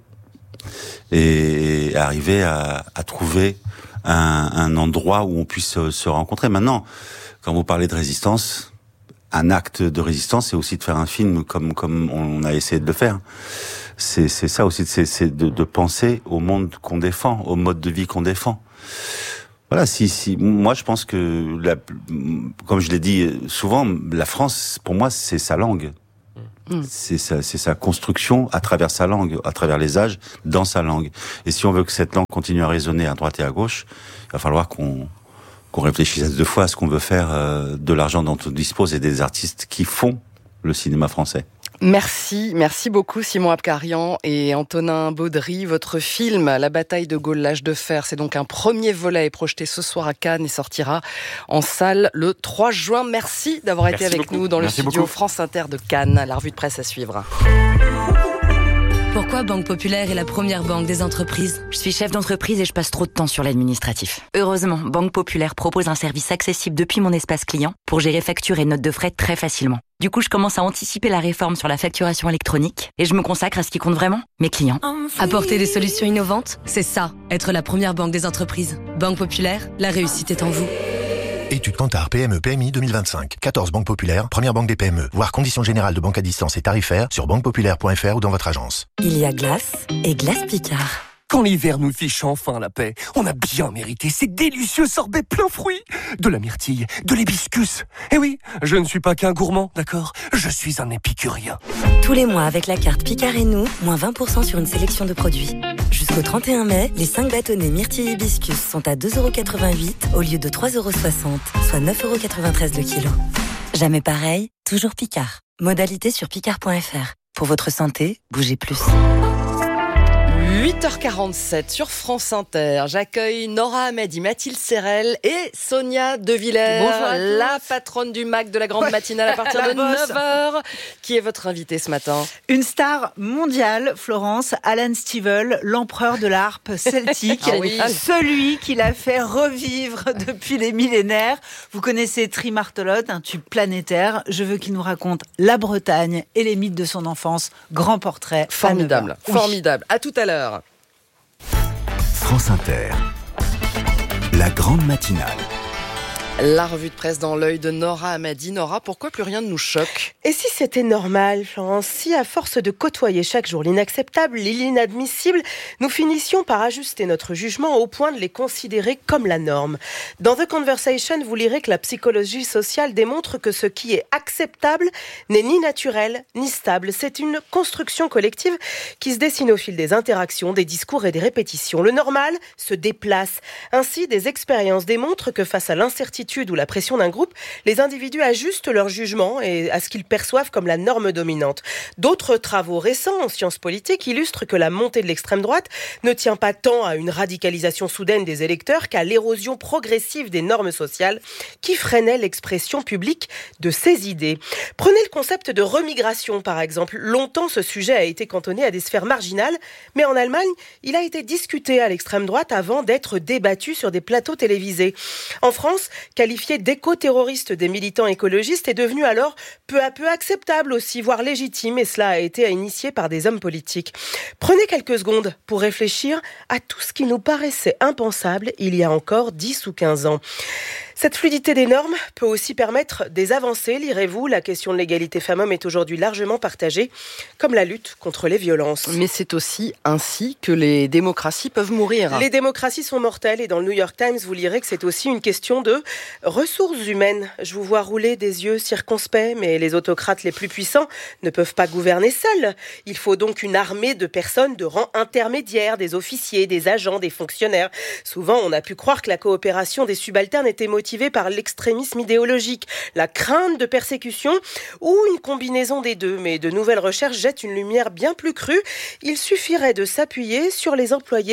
et arriver à, à trouver un, un endroit où on puisse se, se rencontrer. Maintenant, quand vous parlez de résistance, un acte de résistance, c'est aussi de faire un film comme comme on a essayé de le faire. C'est, c'est ça aussi, c'est, c'est de, de penser au monde qu'on défend, au mode de vie qu'on défend. Voilà, si, si, moi je pense que, la, comme je l'ai dit souvent, la France, pour moi, c'est sa langue. Mmh. C'est sa, c'est sa construction à travers sa langue, à travers les âges, dans sa langue. Et si on veut que cette langue continue à résonner à droite et à gauche, il va falloir qu'on, qu'on réfléchisse à deux fois à ce qu'on veut faire euh, de l'argent dont on dispose et des artistes qui font le cinéma français. Merci, merci beaucoup Simon Abkarian et Antonin Baudry. Votre film, La bataille de Gaulle, l'âge de fer, c'est donc un premier volet projeté ce soir à Cannes et sortira en salle le trois juin. Merci d'avoir été avec beaucoup. nous dans merci le studio beaucoup. France Inter de Cannes. La revue de presse à suivre. Pourquoi Banque Populaire est la première banque des entreprises ? Je suis chef d'entreprise et je passe trop de temps sur l'administratif. Heureusement, Banque Populaire propose un service accessible depuis mon espace client pour gérer factures et notes de frais très facilement. Du coup, je commence à anticiper la réforme sur la facturation électronique et je me consacre à ce qui compte vraiment, mes clients. Apporter des solutions innovantes, c'est ça, être la première banque des entreprises. Banque Populaire, la réussite est en vous. Étude Kantar P M E P M I deux mille vingt-cinq. quatorze banques populaires, première banque des P M E. Voir conditions générales de banque à distance et tarifaires sur banque populaire point f r ou dans votre agence. Il y a glace et glace Picard. Quand l'hiver nous fiche enfin la paix, on a bien mérité ces délicieux sorbets plein fruits. De la myrtille, de l'hibiscus. Eh oui, je ne suis pas qu'un gourmand, d'accord ? Je suis un épicurien. Tous les mois, avec la carte Picard et nous, moins vingt pour cent sur une sélection de produits. Jusqu'au trente et un mai, les cinq bâtonnets myrtille hibiscus sont à deux euros quatre-vingt-huit au lieu de trois euros soixante, soit neuf euros quatre-vingt-treize le kilo. Jamais pareil, toujours Picard. Modalité sur picard point f r. Pour votre santé, bougez plus. huit heures quarante-sept sur France Inter. J'accueille Nora Hamedi, Mathilde Serrel et Sonia De Villers, la patronne du M A C de la grande matinale à partir de neuf heures. Qui est votre invitée ce matin ? Une star mondiale, Florence, Alan Stivell, l'empereur de la harpe celtique, ah oui. celui qui l'a fait revivre depuis les millénaires. Vous connaissez Trimartolote, un tube planétaire. Je veux qu'il nous raconte la Bretagne et les mythes de son enfance. Grand portrait. Formidable, oui. formidable. À tout à l'heure. France Inter, la grande matinale. La revue de presse dans l'œil de Nora Hamedi. Nora, pourquoi plus rien ne nous choque ? Et si c'était normal, Florence ? Si à force de côtoyer chaque jour l'inacceptable, l'inadmissible, nous finissions par ajuster notre jugement au point de les considérer comme la norme ? Dans The Conversation, vous lirez que la psychologie sociale démontre que ce qui est acceptable n'est ni naturel ni stable. C'est une construction collective qui se dessine au fil des interactions, des discours et des répétitions. Le normal se déplace. Ainsi, des expériences démontrent que face à l'incertitude ou la pression d'un groupe, les individus ajustent leur jugement et à ce qu'ils perçoivent comme la norme dominante. D'autres travaux récents en sciences politiques illustrent que la montée de l'extrême droite ne tient pas tant à une radicalisation soudaine des électeurs qu'à l'érosion progressive des normes sociales qui freinaient l'expression publique de ces idées. Prenez le concept de remigration par exemple. Longtemps, ce sujet a été cantonné à des sphères marginales, mais en Allemagne, il a été discuté à l'extrême droite avant d'être débattu sur des plateaux télévisés. En France, qualifié d'éco-terroriste des militants écologistes est devenu alors peu à peu acceptable aussi, voire légitime, et cela a été initié par des hommes politiques. Prenez quelques secondes pour réfléchir à tout ce qui nous paraissait impensable il y a encore dix ou quinze ans. Cette fluidité des normes peut aussi permettre des avancées. Lirez-vous, la question de l'égalité femmes-hommes est aujourd'hui largement partagée, comme la lutte contre les violences. Mais c'est aussi ainsi que les démocraties peuvent mourir. Les démocraties sont mortelles et dans le New York Times, vous lirez que c'est aussi une question de ressources humaines. Je vous vois rouler des yeux circonspects, mais les autocrates les plus puissants ne peuvent pas gouverner seuls. Il faut donc une armée de personnes de rang intermédiaire, des officiers, des agents, des fonctionnaires. Souvent, on a pu croire que la coopération des subalternes était motivée par l'extrémisme idéologique, la crainte de persécution ou une combinaison des deux. Mais de nouvelles recherches jettent une lumière bien plus crue. Il suffirait de s'appuyer sur les employés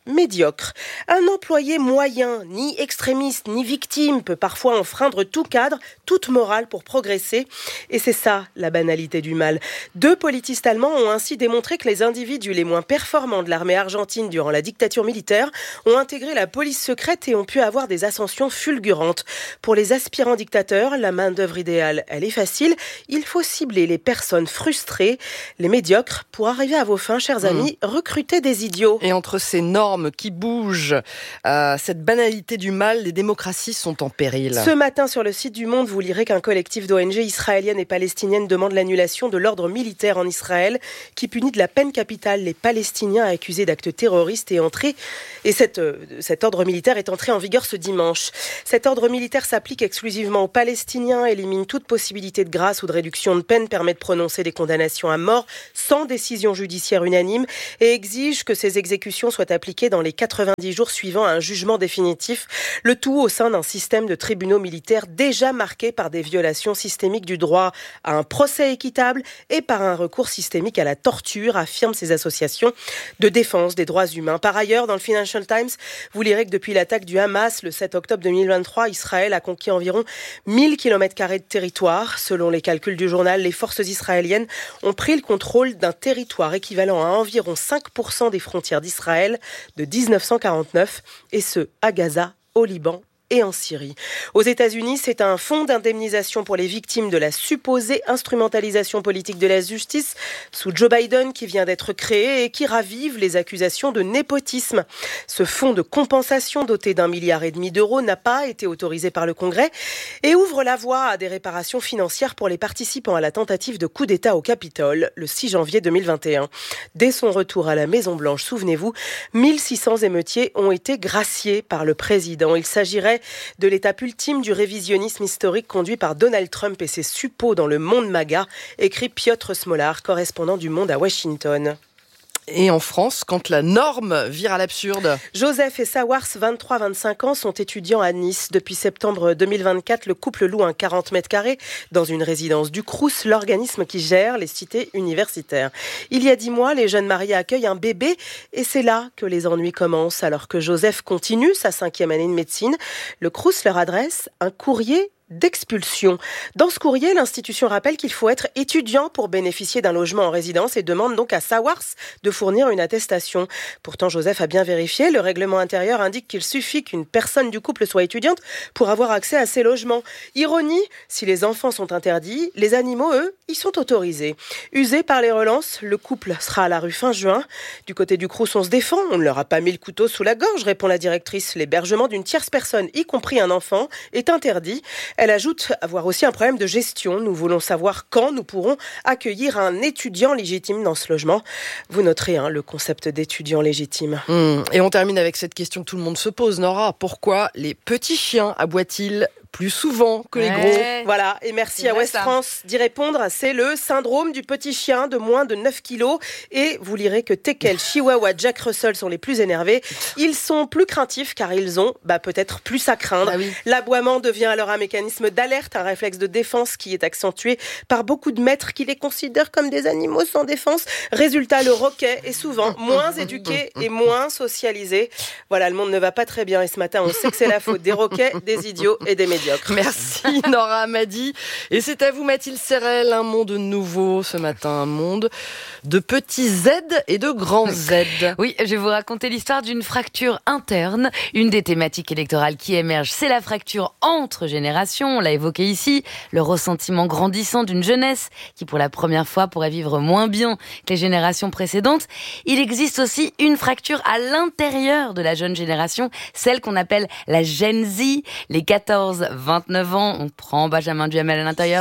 médiocre. Un employé moyen, ni extrémiste, ni victime, peut parfois enfreindre tout cadre, toute morale pour progresser. Et c'est ça, la banalité du mal. Deux politistes allemands ont ainsi démontré que les individus les moins performants de l'armée argentine durant la dictature militaire ont intégré la police secrète et ont pu avoir des ascensions fulgurantes. Pour les aspirants dictateurs, la main-d'œuvre idéale, elle est facile. Il faut cibler les personnes frustrées, les médiocres. Pour arriver à vos fins, chers amis, mmh. recrutez des idiots. Et entre ces normes qui bougent, euh, cette banalité du mal, les démocraties sont en péril. Ce matin, sur le site du Monde, vous lirez qu'un collectif d'O N G israéliennes et palestiniennes demande l'annulation de l'ordre militaire en Israël qui punit de la peine capitale les Palestiniens accusés d'actes terroristes et entré. Et cette, euh, cet ordre militaire est entré en vigueur ce dimanche. Cet ordre militaire s'applique exclusivement aux Palestiniens, élimine toute possibilité de grâce ou de réduction de peine, permet de prononcer des condamnations à mort sans décision judiciaire unanime et exige que ces exécutions soient appliquées dans les quatre-vingt-dix jours suivant un jugement définitif, le tout au sein d'un système de tribunaux militaires déjà marqué par des violations systémiques du droit à un procès équitable et par un recours systémique à la torture, affirment ces associations de défense des droits humains. Par ailleurs, dans le Financial Times, vous lirez que depuis l'attaque du Hamas, le sept octobre deux mille vingt-trois, Israël a conquis environ mille kilomètres carrés de territoire. Selon les calculs du journal, les forces israéliennes ont pris le contrôle d'un territoire équivalent à environ cinq pour cent des frontières d'Israël de dix-neuf cent quarante-neuf, et ce, à Gaza, au Liban et en Syrie. Aux États-Unis, c'est un fonds d'indemnisation pour les victimes de la supposée instrumentalisation politique de la justice sous Joe Biden qui vient d'être créé et qui ravive les accusations de népotisme. Ce fonds de compensation doté d'un milliard et demi d'euros n'a pas été autorisé par le Congrès et ouvre la voie à des réparations financières pour les participants à la tentative de coup d'État au Capitole le six janvier deux mille vingt et un. Dès son retour à la Maison-Blanche, souvenez-vous, mille six cents émeutiers ont été graciés par le président. Il s'agirait de l'étape ultime du révisionnisme historique conduit par Donald Trump et ses suppôts dans le monde MAGA, écrit Piotr Smolar, correspondant du Monde à Washington. Et en France, quand la norme vire à l'absurde. Joseph et Sawars, vingt-trois vingt-cinq ans, sont étudiants à Nice. Depuis septembre deux mille vingt-quatre, le couple loue un quarante mètres carrés dans une résidence du Crous, l'organisme qui gère les cités universitaires. Il y a dix mois, les jeunes mariés accueillent un bébé et c'est là que les ennuis commencent. Alors que Joseph continue sa cinquième année de médecine, le Crous leur adresse un courrier d'expulsion. Dans ce courrier, l'institution rappelle qu'il faut être étudiant pour bénéficier d'un logement en résidence et demande donc à Sawars de fournir une attestation. Pourtant, Joseph a bien vérifié. Le règlement intérieur indique qu'il suffit qu'une personne du couple soit étudiante pour avoir accès à ces logements. Ironie, si les enfants sont interdits, les animaux, eux, y sont autorisés. Usés par les relances, le couple sera à la rue fin juin. Du côté du Crous, on se défend. On ne leur a pas mis le couteau sous la gorge, répond la directrice. L'hébergement d'une tierce personne, y compris un enfant, est interdit. Elle ajoute avoir aussi un problème de gestion. Nous voulons savoir quand nous pourrons accueillir un étudiant légitime dans ce logement. Vous noterez hein, le concept d'étudiant légitime. Mmh. Et on termine avec cette question que tout le monde se pose, Nora. Pourquoi les petits chiens aboient-ils plus souvent que les ouais. gros? Voilà, et merci à Ouest ça. France d'y répondre. C'est le syndrome du petit chien de moins de neuf kilos. Et vous lirez que Teckel, Chihuahua, Jack Russell sont les plus énervés. Ils sont plus craintifs car ils ont bah, peut-être plus à craindre. Ah oui. L'aboiement devient alors un mécanisme d'alerte, un réflexe de défense qui est accentué par beaucoup de maîtres qui les considèrent comme des animaux sans défense. Résultat, le roquet est souvent moins éduqué et moins socialisé. Voilà, le monde ne va pas très bien et ce matin, on sait que c'est la faute des roquets, des idiots et des médiocres. Merci Nora Amadi. Et c'est à vous Mathilde Serrel, un monde nouveau ce matin, un monde de petits Z et de grands Z. Oui, je vais vous raconter l'histoire d'une fracture interne. Une des thématiques électorales qui émerge, c'est la fracture entre générations. On l'a évoqué ici, le ressentiment grandissant d'une jeunesse qui pour la première fois pourrait vivre moins bien que les générations précédentes. Il existe aussi une fracture à l'intérieur de la jeune génération, celle qu'on appelle la Gen Z, les quatorze vingt-neuf ans. On prend Benjamin Duhamel à l'intérieur.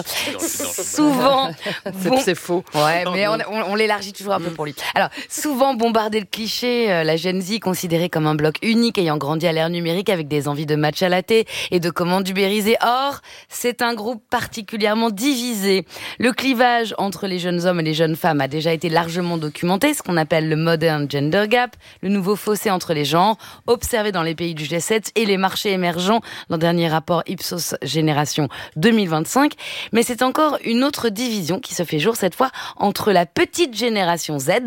Souvent, bon... c'est faux. Ouais, mais on, on, on l'élargit toujours un peu pour lui. Alors, souvent bombardé de clichés, euh, la Gen Z considérée comme un bloc unique ayant grandi à l'ère numérique avec des envies de match à la thé et de commandes ubérisées. Or, c'est un groupe particulièrement divisé. Le clivage entre les jeunes hommes et les jeunes femmes a déjà été largement documenté, ce qu'on appelle le Modern Gender Gap, le nouveau fossé entre les genres, observé dans les pays du G sept et les marchés émergents dans le dernier rapport Ipsos Génération deux mille vingt-cinq. Mais c'est encore une autre division qui se fait jour cette fois entre la petite génération Z,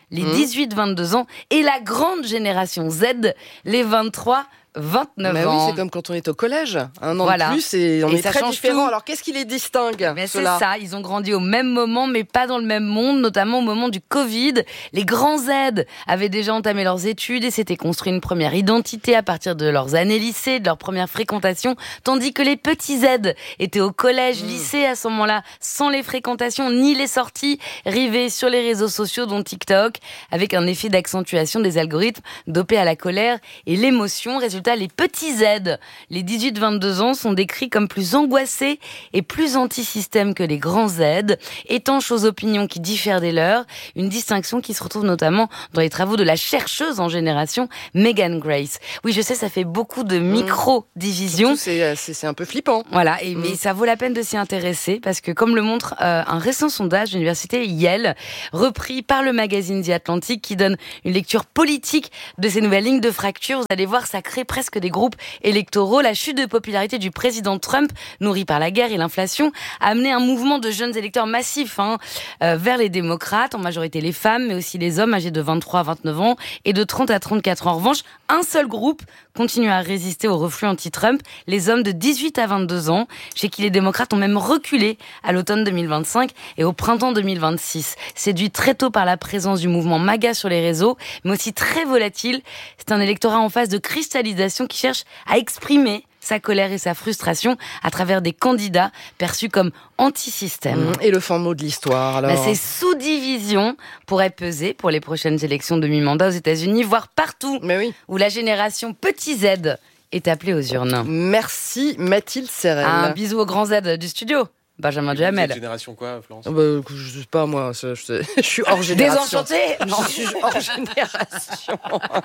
les dix-huit vingt-deux ans, et la grande génération Z, les vingt-trois vingt-neuf Mais ans. oui, c'est comme quand on est au collège, un an Voilà. de plus et on Et est ça très change différents. tout. Alors qu'est-ce qui les distingue Mais c'est ceux-là ça, ils ont grandi au même moment, mais pas dans le même monde, notamment au moment du Covid. Les grands Z avaient déjà entamé leurs études et s'étaient construit une première identité à partir de leurs années lycée, de leur première fréquentation, tandis que les petits Z étaient au collège, Mmh. lycée à ce moment-là, sans les fréquentations ni les sorties, rivés sur les réseaux sociaux dont TikTok, avec un effet d'accentuation des algorithmes dopés à la colère et l'émotion. Résultat, les petits Z, les dix-huit vingt-deux ans, sont décrits comme plus angoissés et plus anti-système que les grands Z, étanches aux opinions qui diffèrent des leurs, une distinction qui se retrouve notamment dans les travaux de la chercheuse en génération, Megan Grace. Oui, je sais, ça fait beaucoup de micro-divisions. C'est, c'est, c'est un peu flippant. Voilà, et, Mm. mais ça vaut la peine de s'y intéresser, parce que comme le montre euh, un récent sondage de l'université Yale, repris par le magazine The Atlantic, qui donne une lecture politique de ces nouvelles lignes de fracture, vous allez voir, ça crée presque des groupes électoraux. La chute de popularité du président Trump, nourrie par la guerre et l'inflation, a amené un mouvement de jeunes électeurs massifs hein, euh, vers les démocrates, en majorité les femmes, mais aussi les hommes âgés de vingt-trois à vingt-neuf ans et de trente à trente-quatre ans. En revanche, un seul groupe continue à résister au reflux anti-Trump, les hommes de dix-huit à vingt-deux ans, chez qui les démocrates ont même reculé à l'automne deux mille vingt-cinq et au printemps deux mille vingt-six. Séduit très tôt par la présence du mouvement MAGA sur les réseaux, mais aussi très volatile, c'est un électorat en phase de cristallisation qui cherche à exprimer sa colère et sa frustration à travers des candidats perçus comme anti-système. Et le fin mot de l'histoire, alors Bah, ces sous-divisions pourraient peser pour les prochaines élections de mi-mandat aux États-Unis, voire partout où la génération petit Z est appelée aux urnes. Merci Mathilde Serrel. Un bisou au grand Z du studio. Benjamin Duhamel. Génération quoi, Florence? Bah, je sais pas, moi, je, je, je suis hors génération. Désenchanté? Non, je suis hors génération.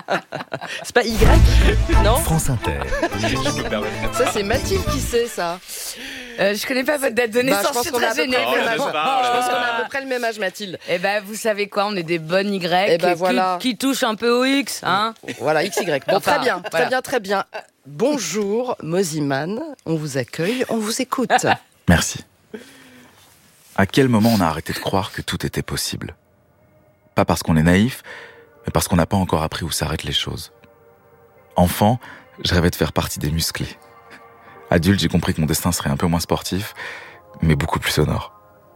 C'est pas Y? Non? France Inter. Ça, c'est Mathilde qui sait, ça. Euh, je connais pas votre date de naissance, Bah, je pense je suis qu'on a à très peu gênée. près le même âge. Oh, Je pense qu'on a à peu près le même âge, Mathilde. Eh ben, vous savez quoi, on est des bonnes Y Eh ben, qui, voilà. qui touchent un peu au X, hein. Voilà, X Y. Bon, Enfin, très bien, voilà. très bien, très bien. Bonjour, Moziman. On vous accueille, on vous écoute. Merci. À quel moment on a arrêté de croire que tout était possible? Pas parce qu'on est naïf, mais parce qu'on n'a pas encore appris où s'arrêtent les choses. Enfant, je rêvais de faire partie des musclés. Adulte, j'ai compris que mon destin serait un peu moins sportif, mais beaucoup plus sonore.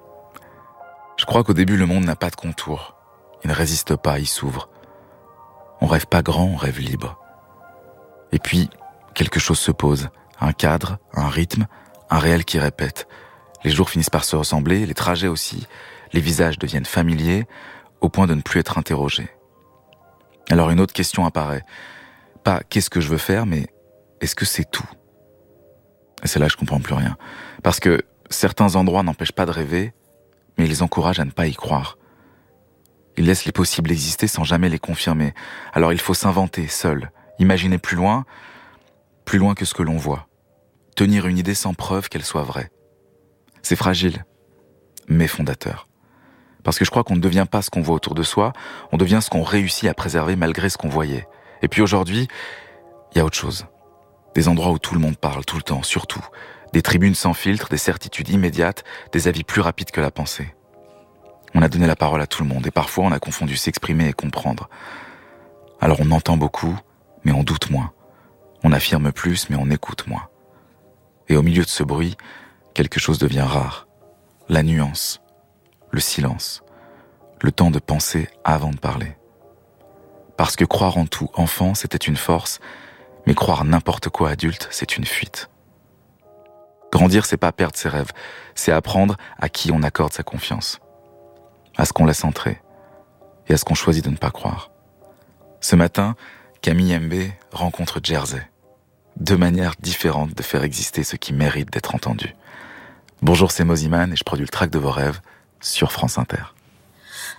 Je crois qu'au début, le monde n'a pas de contour. Il ne résiste pas, il s'ouvre. On rêve pas grand, on rêve libre. Et puis, quelque chose se pose. Un cadre, un rythme, un réel qui répète. Les jours finissent par se ressembler, les trajets aussi. Les visages deviennent familiers, au point de ne plus être interrogés. Alors une autre question apparaît. Pas « qu'est-ce que je veux faire ?» mais « est-ce que c'est tout ?» Et c'est là que je comprends plus rien. Parce que certains endroits n'empêchent pas de rêver, mais ils encouragent à ne pas y croire. Ils laissent les possibles exister sans jamais les confirmer. Alors il faut s'inventer seul, imaginer plus loin, plus loin que ce que l'on voit. Tenir une idée sans preuve qu'elle soit vraie. C'est fragile, mais fondateur. Parce que je crois qu'on ne devient pas ce qu'on voit autour de soi, on devient ce qu'on réussit à préserver malgré ce qu'on voyait. Et puis aujourd'hui, il y a autre chose. Des endroits où tout le monde parle, tout le temps, surtout. Des tribunes sans filtre, des certitudes immédiates, des avis plus rapides que la pensée. On a donné la parole à tout le monde, et parfois on a confondu s'exprimer et comprendre. Alors on entend beaucoup, mais on doute moins. On affirme plus, mais on écoute moins. Et au milieu de ce bruit, quelque chose devient rare. La nuance, le silence, le temps de penser avant de parler. Parce que croire en tout enfant, c'était une force, mais croire n'importe quoi adulte, c'est une fuite. Grandir, c'est pas perdre ses rêves, c'est apprendre à qui on accorde sa confiance, à ce qu'on laisse entrer, et à ce qu'on choisit de ne pas croire. Ce matin, Camille Mbé rencontre Jersey. Deux manières différentes de faire exister ce qui mérite d'être entendu. Bonjour, c'est Moziman et je produis le track de vos rêves sur France Inter.